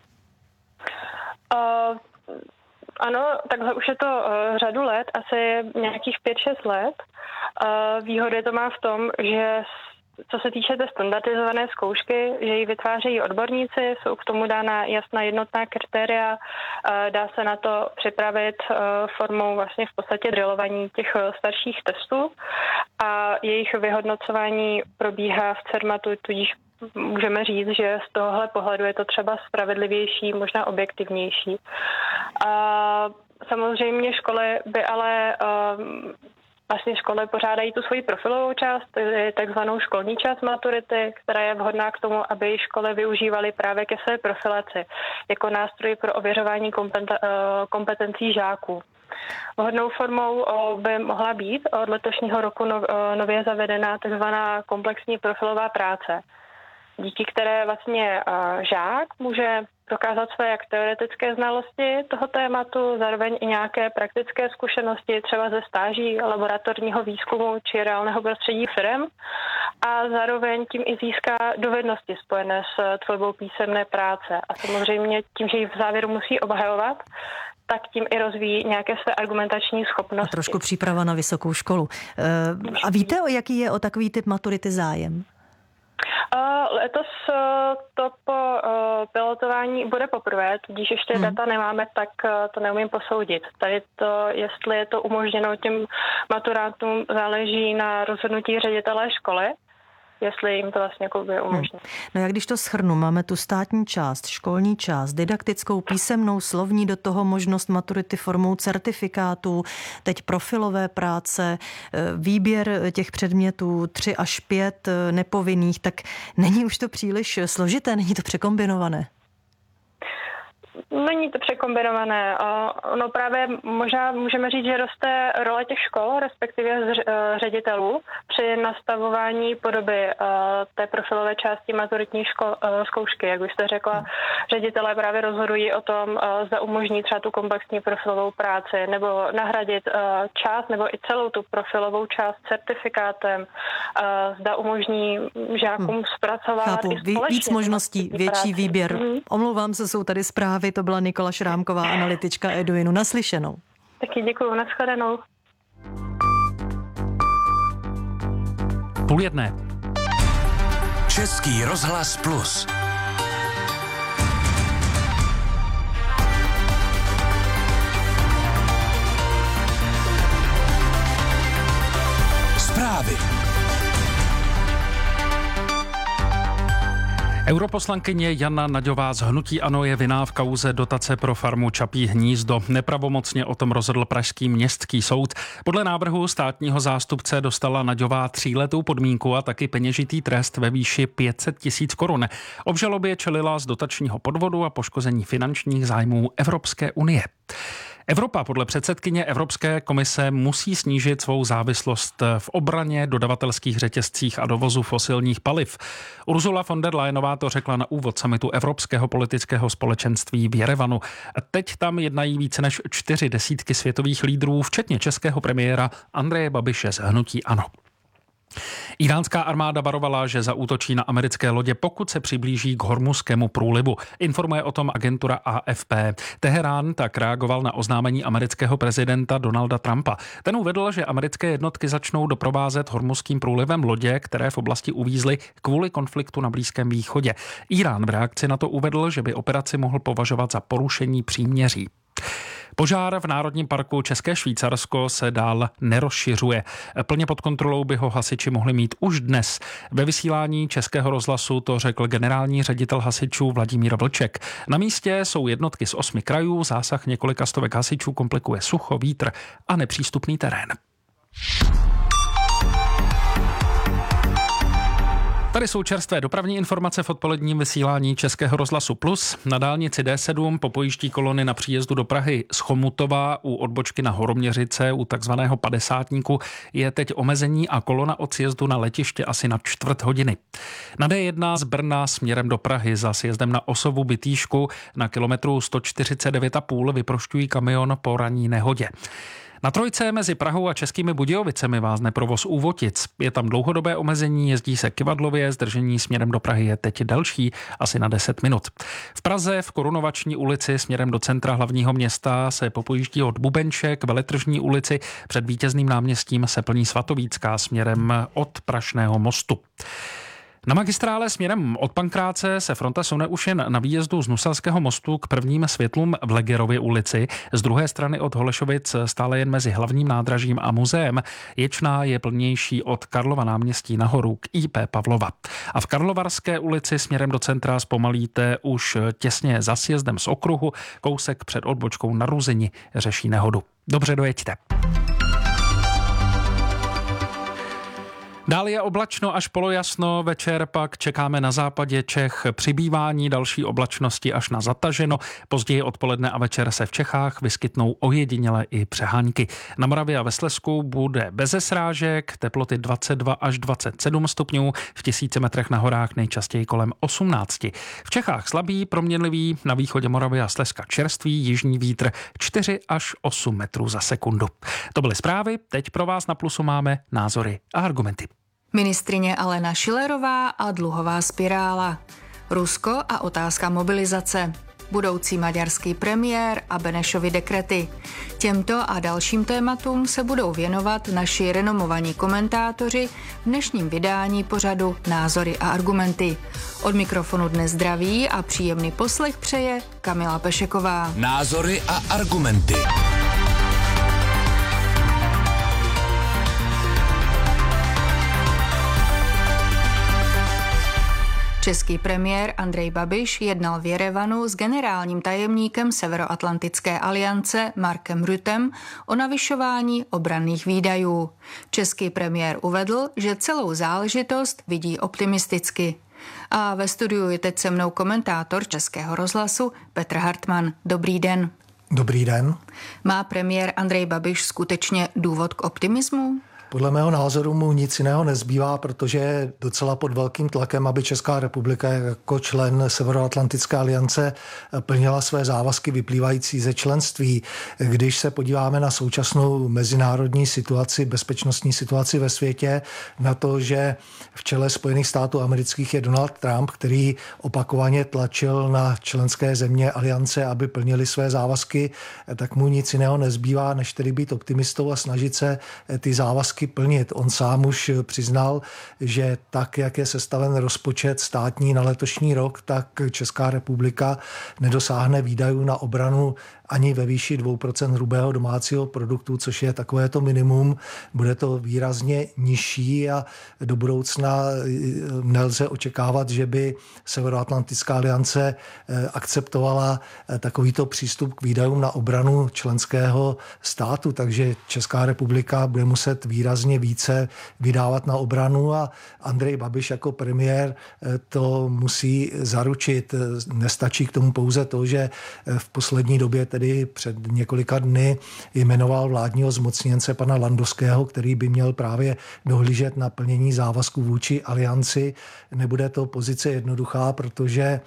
Uh, ano, takhle už je to uh, řadu let, asi nějakých pět šest let. Uh, výhody to má v tom, že co se týče té standardizované zkoušky, že ji vytvářejí odborníci, jsou k tomu dána jasná jednotná kritéria, uh, dá se na to připravit uh, formou vlastně v podstatě drillování těch uh, starších testů a jejich vyhodnocování probíhá v CERMATu, tudíž můžeme říct, že z tohohle pohledu je to třeba spravedlivější, možná objektivnější. A samozřejmě školy by ale vlastně školy pořádají tu svoji profilovou část, takzvanou školní část maturity, která je vhodná k tomu, aby školy využívaly právě ke své profilaci jako nástroj pro ověřování kompetencí žáků. Vhodnou formou by mohla být od letošního roku nově zavedená takzvaná komplexní profilová práce, díky které vlastně žák může prokázat své jak teoretické znalosti toho tématu, zároveň i nějaké praktické zkušenosti, třeba ze stáží, laboratorního výzkumu či reálného prostředí firem, a zároveň tím i získá dovednosti spojené s tvorbou písemné práce. A samozřejmě tím, že ji v závěru musí obhajovat, tak tím i rozvíjí nějaké své argumentační schopnosti. A trošku příprava na vysokou školu. A víte, o jaký je o takový typ maturity zájem? Letos to po pilotování bude poprvé, tudíž ještě hmm. data nemáme, tak to neumím posoudit. Tady to, jestli je to umožněno těm maturantům, záleží na rozhodnutí ředitele školy, jestli jim to vlastně jako by umožní. Hmm. No jak když to shrnu, máme tu státní část, školní část, didaktickou, písemnou, slovní, do toho možnost maturity formou certifikátů, teď profilové práce, výběr těch předmětů tři až pět nepovinných, tak není už to příliš složité, není to překombinované? Není to překombinované. No právě možná můžeme říct, že roste role těch škol, respektive ředitelů při nastavování podoby té profilové části maturitní ško- zkoušky. Jak už jste řekla, ředitelé právě rozhodují o tom, zda umožní třeba tu komplexní profilovou práci, nebo nahradit část nebo i celou tu profilovou část certifikátem, zda umožní žákům hmm. zpracovat Chápu. i společně. Víc možností, větší práci. Výběr. Hmm. Omlouvám se, jsou tady zprávy. To byla Nikola Šrámková, analytička Eduinu. Naslyšenou. Taky děkuju, nashledanou. Půl jedné. Český rozhlas Plus. Zprávy. Europoslankyně Jana Naďová z hnutí ANO je vinná v kauze dotace pro farmu Čapí hnízdo. Nepravomocně o tom rozhodl pražský městský soud. Podle návrhu státního zástupce dostala Naďová tříletou podmínku a taky peněžitý trest ve výši pět set tisíc korun. Obžalobě čelila z dotačního podvodu a poškození finančních zájmů Evropské unie. Evropa podle předsedkyně Evropské komise musí snížit svou závislost v obraně, dodavatelských řetězcích a dovozu fosilních paliv. Ursula von der Leyenová to řekla na úvod summitu Evropského politického společenství v Jerevanu. Teď tam jednají více než čtyři desítky světových lídrů, včetně českého premiéra Andreje Babiše z hnutí ANO. Iránská armáda varovala, že zaútočí na americké lodě, pokud se přiblíží k Hormuzskému průlivu. Informuje o tom agentura A F P. Teherán tak reagoval na oznámení amerického prezidenta Donalda Trumpa. Ten uvedl, že americké jednotky začnou doprovázet Hormuzským průlivem lodě, které v oblasti uvízly kvůli konfliktu na Blízkém východě. Irán v reakci na to uvedl, že by operaci mohl považovat za porušení příměří. Požár v Národním parku České Švýcarsko se dál nerozšiřuje. Plně pod kontrolou by ho hasiči mohli mít už dnes. Ve vysílání Českého rozhlasu to řekl generální ředitel hasičů Vladimír Vlček. Na místě jsou jednotky z osmi krajů, zásah několika stovek hasičů komplikuje sucho, vítr a nepřístupný terén. Tady jsou čerstvé dopravní informace v odpoledním vysílání Českého rozhlasu Plus. Na dálnici D sedm po pojíždí kolony na příjezdu do Prahy z Chomutova u odbočky na Horoměřice u takzvaného padesátníku je teď omezení a kolona od sjezdu na letiště asi na čtvrt hodiny. Na D jedna z Brna směrem do Prahy za sjezdem na Osovu Bytýšku na kilometru sto čtyřicet devět a půl vyprošťují kamion po ranní nehodě. Na trojce mezi Prahou a Českými Budějovicemi vázne provoz u Votic. Je tam dlouhodobé omezení, jezdí se Kyvadlově, zdržení směrem do Prahy je teď delší, asi na deset minut. V Praze v Korunovační ulici směrem do centra hlavního města se popojíždí od Bubenče k Veletržní ulici. Před Vítězným náměstím se plní Svatovícká směrem od Prašného mostu. Na magistrále směrem od Pankráce se fronta sune už jen na výjezdu z Nuselského mostu k prvním světlům v Legerově ulici. Z druhé strany od Holešovic stále jen mezi hlavním nádražím a muzeem. Ječná je plnější od Karlova náměstí nahoru k í pé Pavlova. A v Karlovarské ulici směrem do centra zpomalíte už těsně za sjezdem z okruhu, kousek před odbočkou na Ruzini řeší nehodu. Dobře dojeďte. Dále je oblačno až polojasno, večer pak čekáme na západě Čech přibývání další oblačnosti až na zataženo. Později odpoledne a večer se v Čechách vyskytnou ojediněle i přehánky. Na Moravě a ve Slezsku bude beze srážek, teploty dvacet dva až dvacet sedm stupňů, v tisíci metrech na horách nejčastěji kolem osmnáct. V Čechách slabý, proměnlivý, na východě Moravy a Slezska čerstvý jižní vítr čtyři až osm metrů za sekundu. To byly zprávy, teď pro vás na Plusu máme názory a argumenty. Ministryně Alena Schillerová a dluhová spirála. Rusko a otázka mobilizace. Budoucí maďarský premiér a Benešovy dekrety. Těmto a dalším tématům se budou věnovat naši renomovaní komentátoři v dnešním vydání pořadu Názory a argumenty. Od mikrofonu dnes zdraví a příjemný poslech přeje Kamila Pešeková. Názory a argumenty. Český premiér Andrej Babiš jednal v Jerevanu s generálním tajemníkem Severoatlantické aliance Markem Ruttem o navyšování obranných výdajů. Český premiér uvedl, že celou záležitost vidí optimisticky. A ve studiu je teď se mnou komentátor Českého rozhlasu Petr Hartmann. Dobrý den. Dobrý den. Má premiér Andrej Babiš skutečně důvod k optimismu? Podle mého názoru mu nic jiného nezbývá, protože je docela pod velkým tlakem, aby Česká republika jako člen Severoatlantické aliance plnila své závazky vyplývající ze členství. Když se podíváme na současnou mezinárodní situaci, bezpečnostní situaci ve světě, na to, že v čele Spojených států amerických je Donald Trump, který opakovaně tlačil na členské země aliance, aby plnili své závazky, tak mu nic jiného nezbývá, než tedy být optimistou a snažit se ty závazky plnit. On sám už přiznal, že tak, jak je sestaven rozpočet státní na letošní rok, tak Česká republika nedosáhne výdajů na obranu ani ve výši dvě procenta hrubého domácího produktu, což je takovéto minimum. Bude to výrazně nižší a do budoucna nelze očekávat, že by Severoatlantická aliance akceptovala takovýto přístup k výdajům na obranu členského státu, takže Česká republika bude muset výrazně více vydávat na obranu a Andrej Babiš jako premiér to musí zaručit. Nestačí k tomu pouze to, že v poslední době tedy před několika dny jmenoval vládního zmocněnce pana Landovského, který by měl právě dohlížet na plnění závazků vůči alianci. Nebude to pozice jednoduchá, protože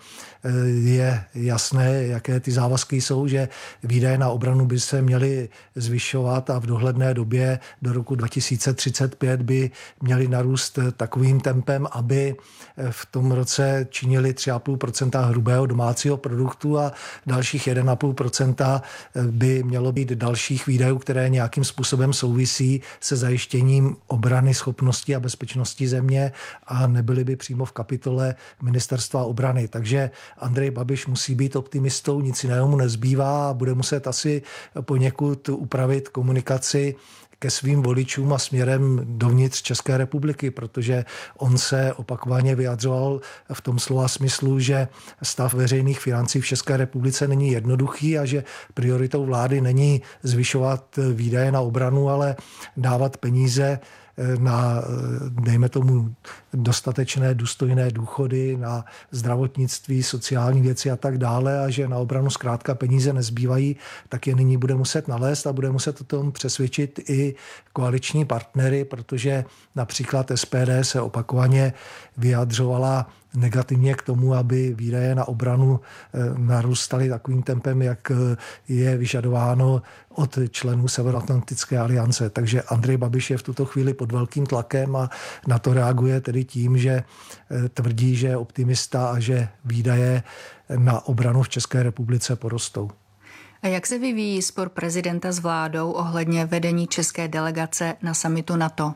je jasné, jaké ty závazky jsou, že výdaje na obranu by se měly zvyšovat a v dohledné době do roku dva tisíce třicet pět by měly narůst takovým tempem, aby v tom roce činili tři a půl procenta hrubého domácího produktu a dalších jedna a půl procenta by mělo být dalších výdajů, které nějakým způsobem souvisí se zajištěním obrany, schopnosti a bezpečnosti země a nebyly by přímo v kapitole Ministerstva obrany. Takže Andrej Babiš musí být optimistou, nic jiného mu nezbývá a bude muset asi poněkud upravit komunikaci ke svým voličům a směrem dovnitř České republiky, protože on se opakovaně vyjadřoval v tom slova smyslu, že stav veřejných financí v České republice není jednoduchý a že prioritou vlády není zvyšovat výdaje na obranu, ale dávat peníze na, dejme tomu, dostatečné důstojné důchody, na zdravotnictví, sociální věci a tak dále a že na obranu zkrátka peníze nezbývají, tak je nyní bude muset nalézt a bude muset o tom přesvědčit i koaliční partnery, protože například S P D se opakovaně vyjadřovala negativně k tomu, aby výdaje na obranu narůstaly takovým tempem, jak je vyžadováno od členů Severoatlantické aliance. Takže Andrej Babiš je v tuto chvíli pod velkým tlakem a na to reaguje tedy tím, že tvrdí, že je optimista a že výdaje na obranu v České republice porostou. A jak se vyvíjí spor prezidenta s vládou ohledně vedení české delegace na summitu NATO?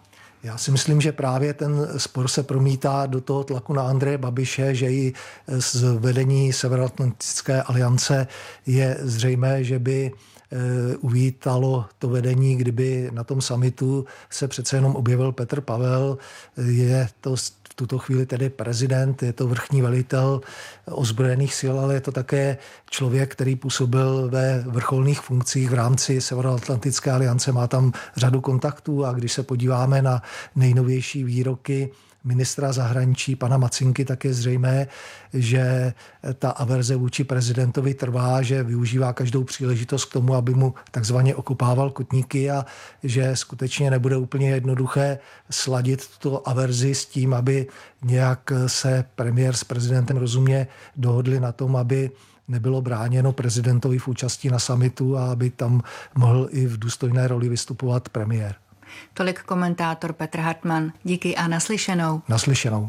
Já si myslím, že právě ten spor se promítá do toho tlaku na Andreje Babiše, že i z vedení Severoatlantické aliance je zřejmé, že by uvítalo to vedení, kdyby na tom summitu se přece jenom objevil Petr Pavel. Je to v tuto chvíli tedy prezident, je to vrchní velitel ozbrojených sil, ale je to také člověk, který působil ve vrcholných funkcích v rámci Severoatlantické aliance, má tam řadu kontaktů a když se podíváme na nejnovější výroky ministra zahraničí pana Macinky, tak je zřejmé, že ta averze vůči prezidentovi trvá, že využívá každou příležitost k tomu, aby mu takzvaně okopával kotníky a že skutečně nebude úplně jednoduché sladit tuto averzi s tím, aby nějak se premiér s prezidentem rozumně dohodli na tom, aby nebylo bráněno prezidentovi v účasti na summitu a aby tam mohl i v důstojné roli vystupovat premiér. Tolik komentátor Petr Hartmann. Díky a naslyšenou. Naslyšenou.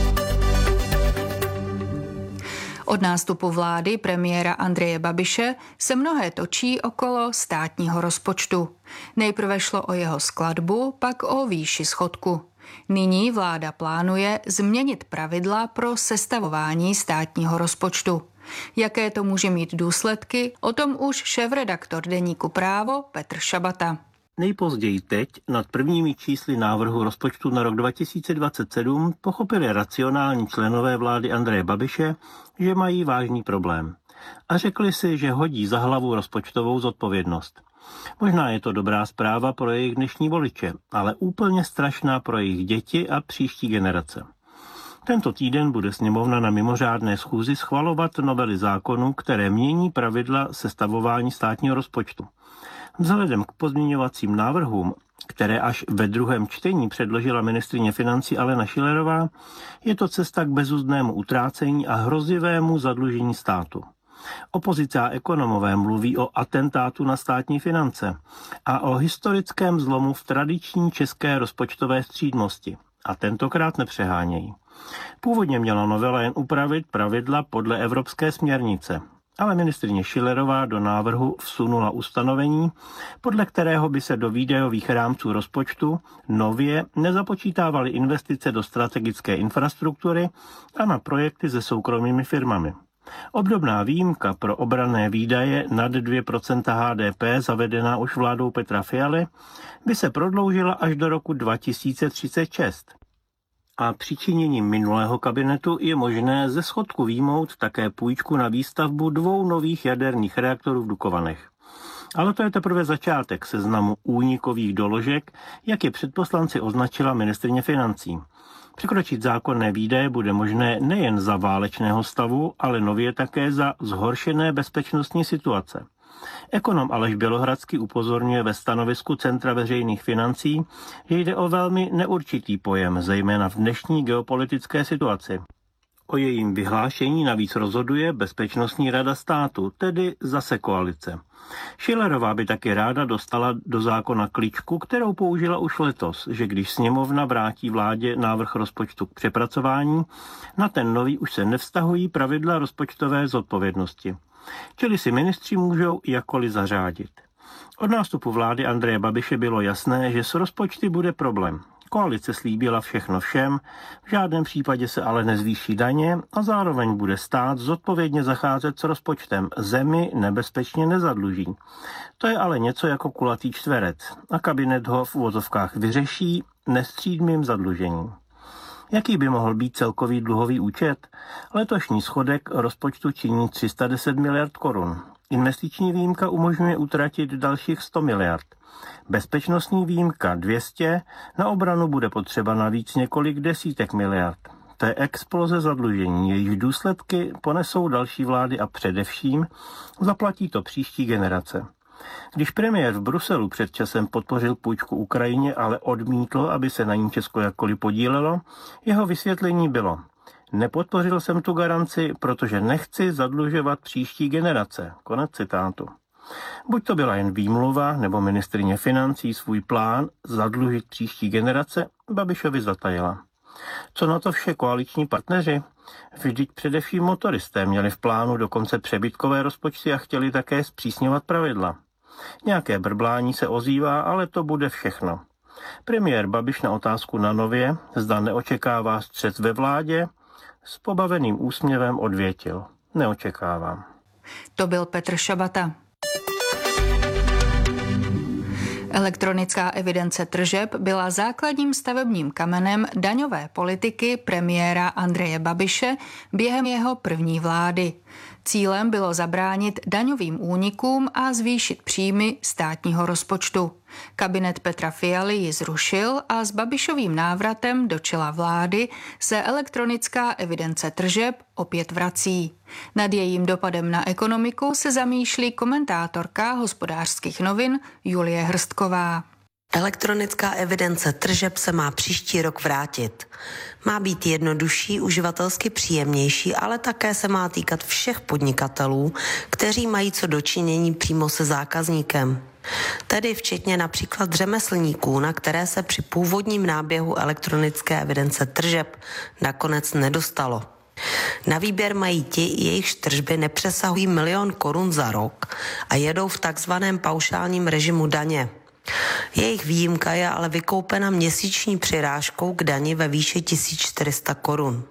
Od nástupu vlády premiéra Andreje Babiše se mnohé točí okolo státního rozpočtu. Nejprve šlo o jeho skladbu, pak o výši schodku. Nyní vláda plánuje změnit pravidla pro sestavování státního rozpočtu. Jaké to může mít důsledky, o tom už šéfredaktor deníku Právo Petr Šabata. Nejpozději teď nad prvními čísly návrhu rozpočtu na rok dva tisíce dvacet sedm pochopili racionální členové vlády Andreje Babiše, že mají vážný problém. A řekli si, že hodí za hlavu rozpočtovou zodpovědnost. Možná je to dobrá zpráva pro jejich dnešní voliče, ale úplně strašná pro jejich děti a příští generace. Tento týden bude sněmovna na mimořádné schůzi schvalovat novely zákonů, které mění pravidla sestavování státního rozpočtu. Vzhledem k pozměňovacím návrhům, které až ve druhém čtení předložila ministryně financí Alena Schillerová, je to cesta k bezuzdnému utrácení a hrozivému zadlužení státu. Opozice a ekonomové mluví o atentátu na státní finance a o historickém zlomu v tradiční české rozpočtové střídmosti. A tentokrát nepřehánějí. Původně měla novela jen upravit pravidla podle evropské směrnice, ale ministryně Schillerová do návrhu vsunula ustanovení, podle kterého by se do výdajových rámců rozpočtu nově nezapočítávaly investice do strategické infrastruktury a na projekty se soukromými firmami. Obdobná výjimka pro obranné výdaje nad dvě procenta H D P, zavedená už vládou Petra Fialy, by se prodloužila až do roku dva tisíce třicet šest. A přičiněním minulého kabinetu je možné ze schodku výjmout také půjčku na výstavbu dvou nových jaderných reaktorů v Dukovanech. Ale to je teprve začátek seznamu únikových doložek, jak je před poslanci označila ministryně financí. Překročit zákonné výdaje bude možné nejen za válečného stavu, ale nově také za zhoršené bezpečnostní situace. Ekonom Aleš Bělohradský upozorňuje ve stanovisku Centra veřejných financí, že jde o velmi neurčitý pojem, zejména v dnešní geopolitické situaci. O jejím vyhlášení navíc rozhoduje Bezpečnostní rada státu, tedy zase koalice. Schillerová by taky ráda dostala do zákona kličku, kterou použila už letos, že když sněmovna vrátí vládě návrh rozpočtu k přepracování, na ten nový už se nevztahují pravidla rozpočtové zodpovědnosti. Čili si ministři můžou jakkoliv zařádit. Od nástupu vlády Andreje Babiše bylo jasné, že s rozpočty bude problém. Koalice slíbila všechno všem, v žádném případě se ale nezvýší daně a zároveň bude stát zodpovědně zacházet s rozpočtem. Zemi nebezpečně nezadluží. To je ale něco jako kulatý čtverec a kabinet ho v uvozovkách vyřeší nestřídmým zadlužením. Jaký by mohl být celkový dluhový účet? Letošní schodek rozpočtu činí tři sta deset miliard korun. Investiční výjimka umožňuje utratit dalších sto miliard. Bezpečnostní výjimka dvě stě, na obranu bude potřeba navíc několik desítek miliard. To je exploze zadlužení, jejíž důsledky ponesou další vlády a především zaplatí to příští generace. Když premiér v Bruselu před časem podpořil půjčku Ukrajině, ale odmítl, aby se na ní Česko jakkoliv podílelo, jeho vysvětlení bylo: nepodpořil jsem tu garanci, protože nechci zadlužovat příští generace. Konec citátu. Buď to byla jen výmluva, nebo ministryně financí svůj plán zadlužit příští generace Babišovi zatajila. Co na to vše koaliční partneři? Vždyť především motoristé měli v plánu dokonce přebytkové rozpočty a chtěli také zpřísňovat pravidla. Nějaké brblání se ozývá, ale to bude všechno. Premiér Babiš na otázku na Nově, zda neočekává střet ve vládě, s pobaveným úsměvem odvětil. Neočekávám. To byl Petr Šabata. Elektronická evidence tržeb byla základním stavebním kamenem daňové politiky premiéra Andreje Babiše během jeho první vlády. Cílem bylo zabránit daňovým únikům a zvýšit příjmy státního rozpočtu. Kabinet Petra Fialy ji zrušil a s Babišovým návratem do čela vlády se elektronická evidence tržeb opět vrací. Nad jejím dopadem na ekonomiku se zamýšlí komentátorka Hospodářských novin Julie Hrstková. Elektronická evidence tržeb se má příští rok vrátit. Má být jednodušší, uživatelsky příjemnější, ale také se má týkat všech podnikatelů, kteří mají co dočinění přímo se zákazníkem. Tedy včetně například řemeslníků, na které se při původním náběhu elektronické evidence tržeb nakonec nedostalo. Na výběr mají ti, jejichž tržby nepřesahují milion korun za rok a jedou v takzvaném paušálním režimu daně. Jejich výjimka je ale vykoupena měsíční přirážkou k dani ve výši tisíc čtyři sta korun.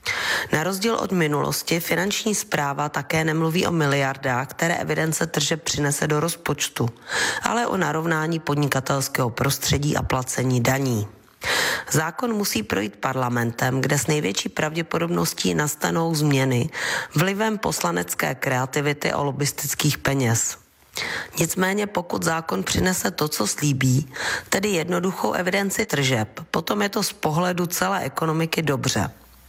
Na rozdíl od minulosti Finanční správa také nemluví o miliardách, které evidence tržeb přinese do rozpočtu, ale o narovnání podnikatelského prostředí a placení daní. Zákon musí projít parlamentem, kde s největší pravděpodobností nastanou změny vlivem poslanecké kreativity o lobistických peněz. Nicméně pokud zákon přinese to, co slíbí, tedy jednoduchou evidenci tržeb, potom je to z pohledu celé ekonomiky dobře.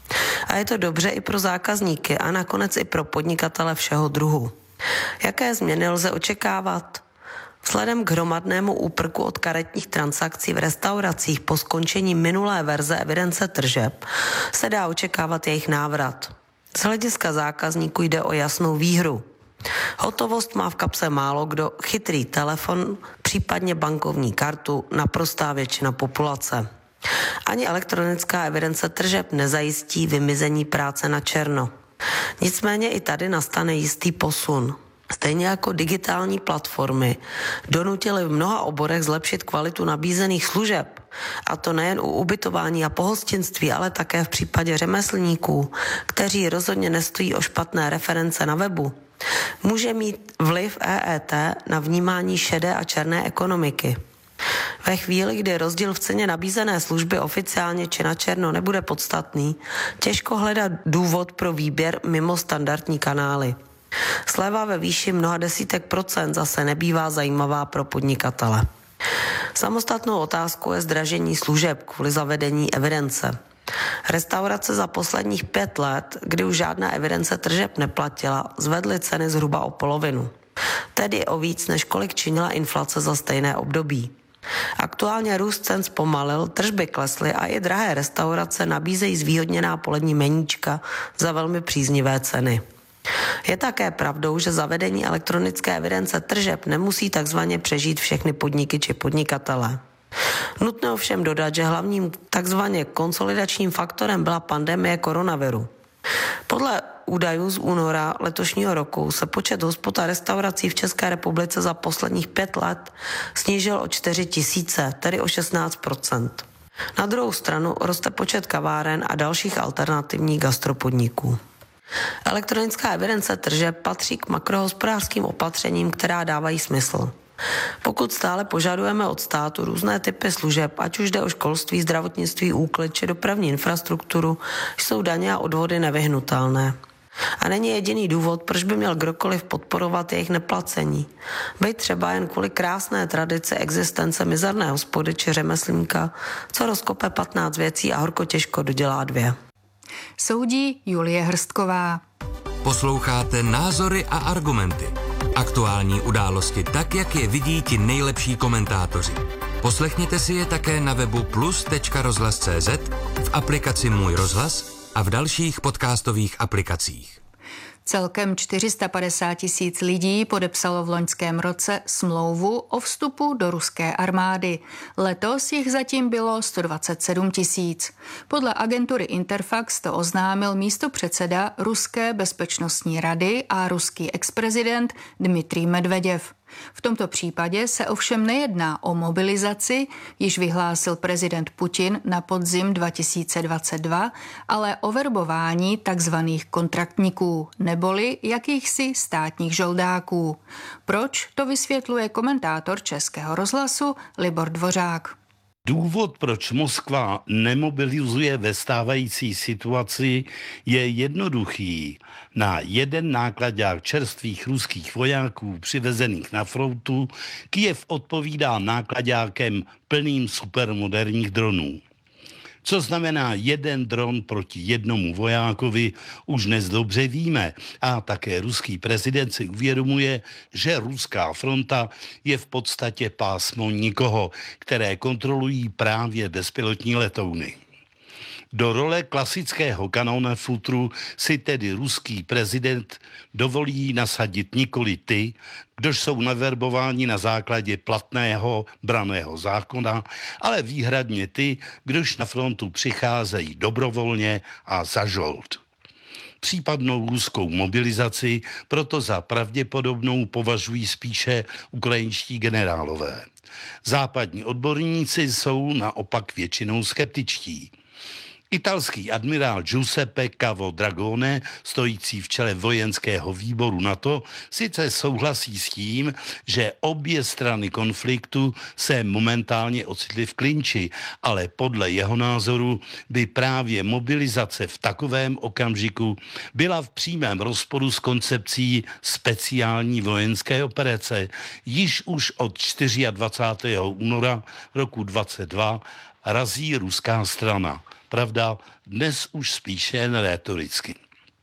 A je to dobře i pro zákazníky a nakonec i pro podnikatele všeho druhu. Jaké změny lze očekávat? Vzhledem k hromadnému úprku od karetních transakcí v restauracích po skončení minulé verze evidence tržeb se dá očekávat jejich návrat. Z hlediska zákazníků jde o jasnou výhru. Hotovost má v kapse málo kdo, chytrý telefon, případně bankovní kartu, naprostá většina populace. Ani elektronická evidence tržeb nezajistí vymizení práce na černo. Nicméně i tady nastane jistý posun. Stejně jako digitální platformy donutily v mnoha oborech zlepšit kvalitu nabízených služeb, a to nejen u ubytování a pohostinství, ale také v případě řemeslníků, kteří rozhodně nestojí o špatné reference na webu, může mít vliv E E T na vnímání šedé a černé ekonomiky. Ve chvíli, kdy rozdíl v ceně nabízené služby oficiálně či na černo nebude podstatný, těžko hledat důvod pro výběr mimo standardní kanály. Sleva ve výši mnoha desítek procent zase nebývá zajímavá pro podnikatele. Samostatnou otázkou je zdražení služeb kvůli zavedení evidence. Restaurace za posledních pět let, kdy už žádná evidence tržeb neplatila, zvedly ceny zhruba o polovinu. Tedy o víc, než kolik činila inflace za stejné období. Aktuálně růst cen zpomalil, tržby klesly a i drahé restaurace nabízejí zvýhodněná polední meníčka za velmi příznivé ceny. Je také pravdou, že zavedení elektronické evidence tržeb nemusí takzvaně přežít všechny podniky či podnikatele. Nutno ovšem dodat, že hlavním takzvaně konsolidačním faktorem byla pandemie koronaviru. Podle údajů z února letošního roku se počet hospod a restaurací v České republice za posledních pět let snížil o čtyři tisíce, tedy o šestnáct procent. Na druhou stranu roste počet kaváren a dalších alternativních gastropodniků. Elektronická evidence tržeb patří k makrohospodářským opatřením, která dávají smysl. Pokud stále požadujeme od státu různé typy služeb, ať už jde o školství, zdravotnictví, úklid či dopravní infrastrukturu, jsou daně a odvody nevyhnutelné. A není jediný důvod, proč by měl kdokoliv podporovat jejich neplacení. Byť třeba jen kvůli krásné tradici existence mizerné hospody či řemeslníka, co rozkope patnáct věcí a horko těžko dodělá dvě. Soudí Julie Hrstková. Posloucháte Názory a argumenty. Aktuální události tak, jak je vidí ti nejlepší komentátoři. Poslechněte si je také na webu plus tečka rozhlas tečka cé zet, v aplikaci Můj rozhlas a v dalších podcastových aplikacích. Celkem čtyři sta padesát tisíc lidí podepsalo v loňském roce smlouvu o vstupu do ruské armády. Letos jich zatím bylo sto dvacet sedm tisíc. Podle agentury Interfax to oznámil místopředseda Ruské bezpečnostní rady a ruský exprezident Dmitrij Medveděv. V tomto případě se ovšem nejedná o mobilizaci, již vyhlásil prezident Putin na podzim dva tisíce dvacet dva, ale o verbování takzvaných kontraktníků, neboli jakýchsi státních žoldáků. Proč, to vysvětluje komentátor Českého rozhlasu Libor Dvořák. Důvod, proč Moskva nemobilizuje ve stávající situaci, je jednoduchý. Na jeden náklaďák čerstvých ruských vojáků přivezených na frontu Kyjev odpovídá náklaďákem plným supermoderních dronů. Co znamená jeden dron proti jednomu vojákovi, už dnes dobře víme. A také ruský prezident si uvědomuje, že ruská fronta je v podstatě pásmo nikoho, které kontrolují právě bezpilotní letouny. Do role klasického kanóna futru si tedy ruský prezident dovolí nasadit nikoli ty, kdož jsou naverbováni na základě platného branného zákona, ale výhradně ty, kdož na frontu přicházejí dobrovolně a za žold. Případnou ruskou mobilizaci proto za pravděpodobnou považují spíše ukrajinští generálové. Západní odborníci jsou naopak většinou skeptičtí. Italský admirál Giuseppe Cavo Dragone, stojící v čele vojenského výboru NATO, sice souhlasí s tím, že obě strany konfliktu se momentálně ocitly v klinči, ale podle jeho názoru by právě mobilizace v takovém okamžiku byla v přímém rozporu s koncepcí speciální vojenské operace. Již už od dvacátého čtvrtého února roku dvacet dva razí ruská strana. Pravda, dnes už spíše jen rétoricky.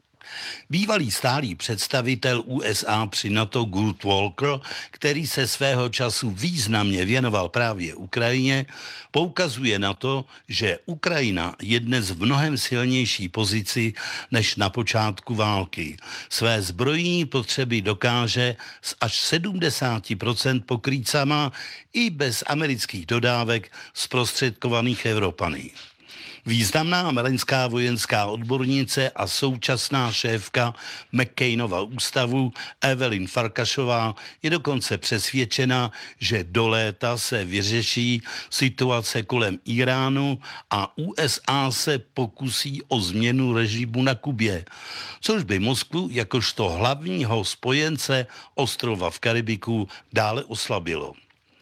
Bývalý stálý představitel U S A při NATO Kurt Walker, který se svého času významně věnoval právě Ukrajině, poukazuje na to, že Ukrajina je dnes v mnohem silnější pozici než na počátku války. Své zbrojní potřeby dokáže s až sedmdesát procent pokrýt sama i bez amerických dodávek zprostředkovaných Evropany. Významná americká vojenská odbornice a současná šéfka McCainova ústavu Evelyn Farkašová je dokonce přesvědčena, že do léta se vyřeší situace kolem Iránu a U S A se pokusí o změnu režimu na Kubě, což by Moskvu jakožto hlavního spojence ostrova v Karibiku dále oslabilo.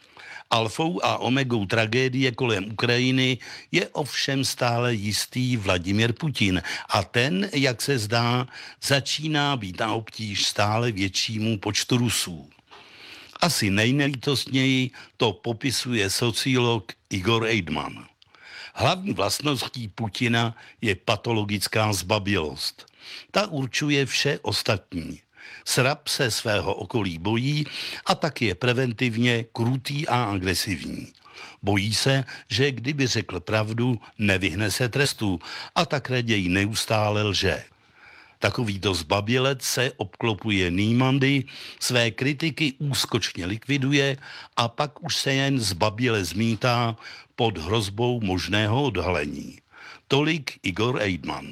Alfou a omegou tragédie kolem Ukrajiny je ovšem stále jistý Vladimir Putin a ten, jak se zdá, začíná být na obtíž stále většímu počtu Rusů. Asi nejnelítostněji to popisuje sociolog Igor Eidman. Hlavní vlastností Putina je patologická zbabělost. Ta určuje vše ostatní. Srab se svého okolí bojí a tak je preventivně krutý a agresivní. Bojí se, že kdyby řekl pravdu, nevyhne se trestu a tak raději neustále lže. Takovýto zbabělec se obklopuje nýmandy, své kritiky úskočně likviduje a pak už se jen zbaběle zmítá pod hrozbou možného odhalení. Tolik Igor Eidman.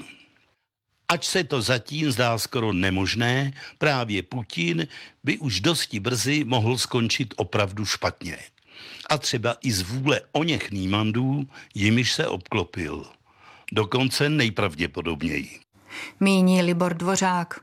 Ač se to zatím zdá skoro nemožné, právě Putin by už dosti brzy mohl skončit opravdu špatně. A třeba i z vůle oněch nýmandů, jimiž se obklopil. Dokonce nejpravděpodobněji. Míní Libor Dvořák.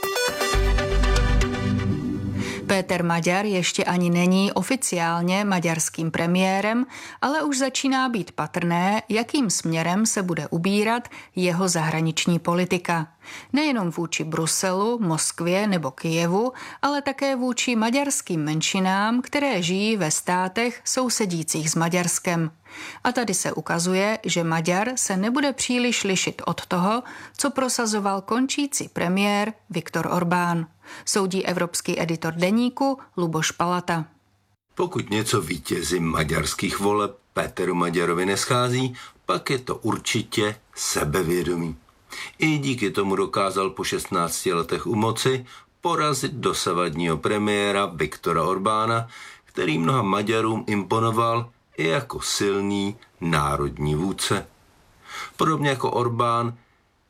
Péter Maďar ještě ani není oficiálně maďarským premiérem, ale už začíná být patrné, jakým směrem se bude ubírat jeho zahraniční politika. Nejenom vůči Bruselu, Moskvě nebo Kyjevu, ale také vůči maďarským menšinám, které žijí ve státech sousedících s Maďarskem. A tady se ukazuje, že Maďar se nebude příliš lišit od toho, co prosazoval končící premiér Viktor Orbán. Soudí evropský editor deníku Luboš Palata. Pokud něco vítězi maďarských voleb Péteru Maďarovi neschází, pak je to určitě sebevědomí. I díky tomu dokázal po šestnácti letech u moci porazit dosavadního premiéra Viktora Orbána, který mnoha Maďarům imponoval i jako silný národní vůdce. Podobně jako Orbán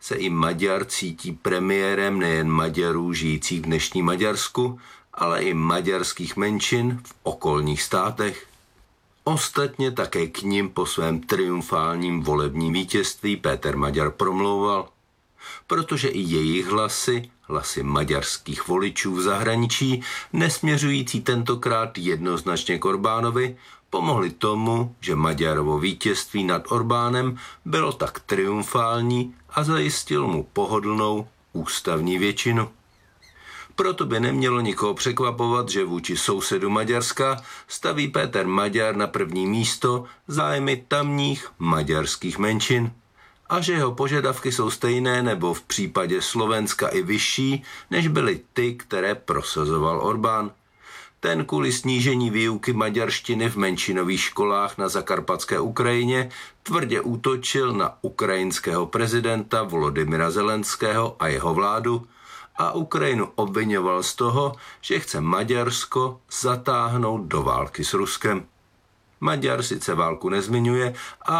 se i Maďar cítí premiérem nejen Maďarů žijících v dnešní Maďarsku, ale i maďarských menšin v okolních státech. Ostatně také k nim po svém triumfálním volebním vítězství Péter Maďar promlouval, protože i jejich hlasy, hlasy maďarských voličů v zahraničí, nesměřující tentokrát jednoznačně k Orbánovi, pomohli tomu, že Maďarovo vítězství nad Orbánem bylo tak triumfální a zajistil mu pohodlnou ústavní většinu. Proto by nemělo nikoho překvapovat, že vůči sousedu Maďarska staví Péter Maďar na první místo zájmy tamních maďarských menšin a že jeho požadavky jsou stejné nebo v případě Slovenska i vyšší, než byly ty, které prosazoval Orbán. Ten kvůli snížení výuky maďarštiny v menšinových školách na zakarpatské Ukrajině tvrdě útočil na ukrajinského prezidenta Volodymyra Zelenského a jeho vládu a Ukrajinu obvinoval z toho, že chce Maďarsko zatáhnout do války s Ruskem. Maďar sice válku nezmiňuje a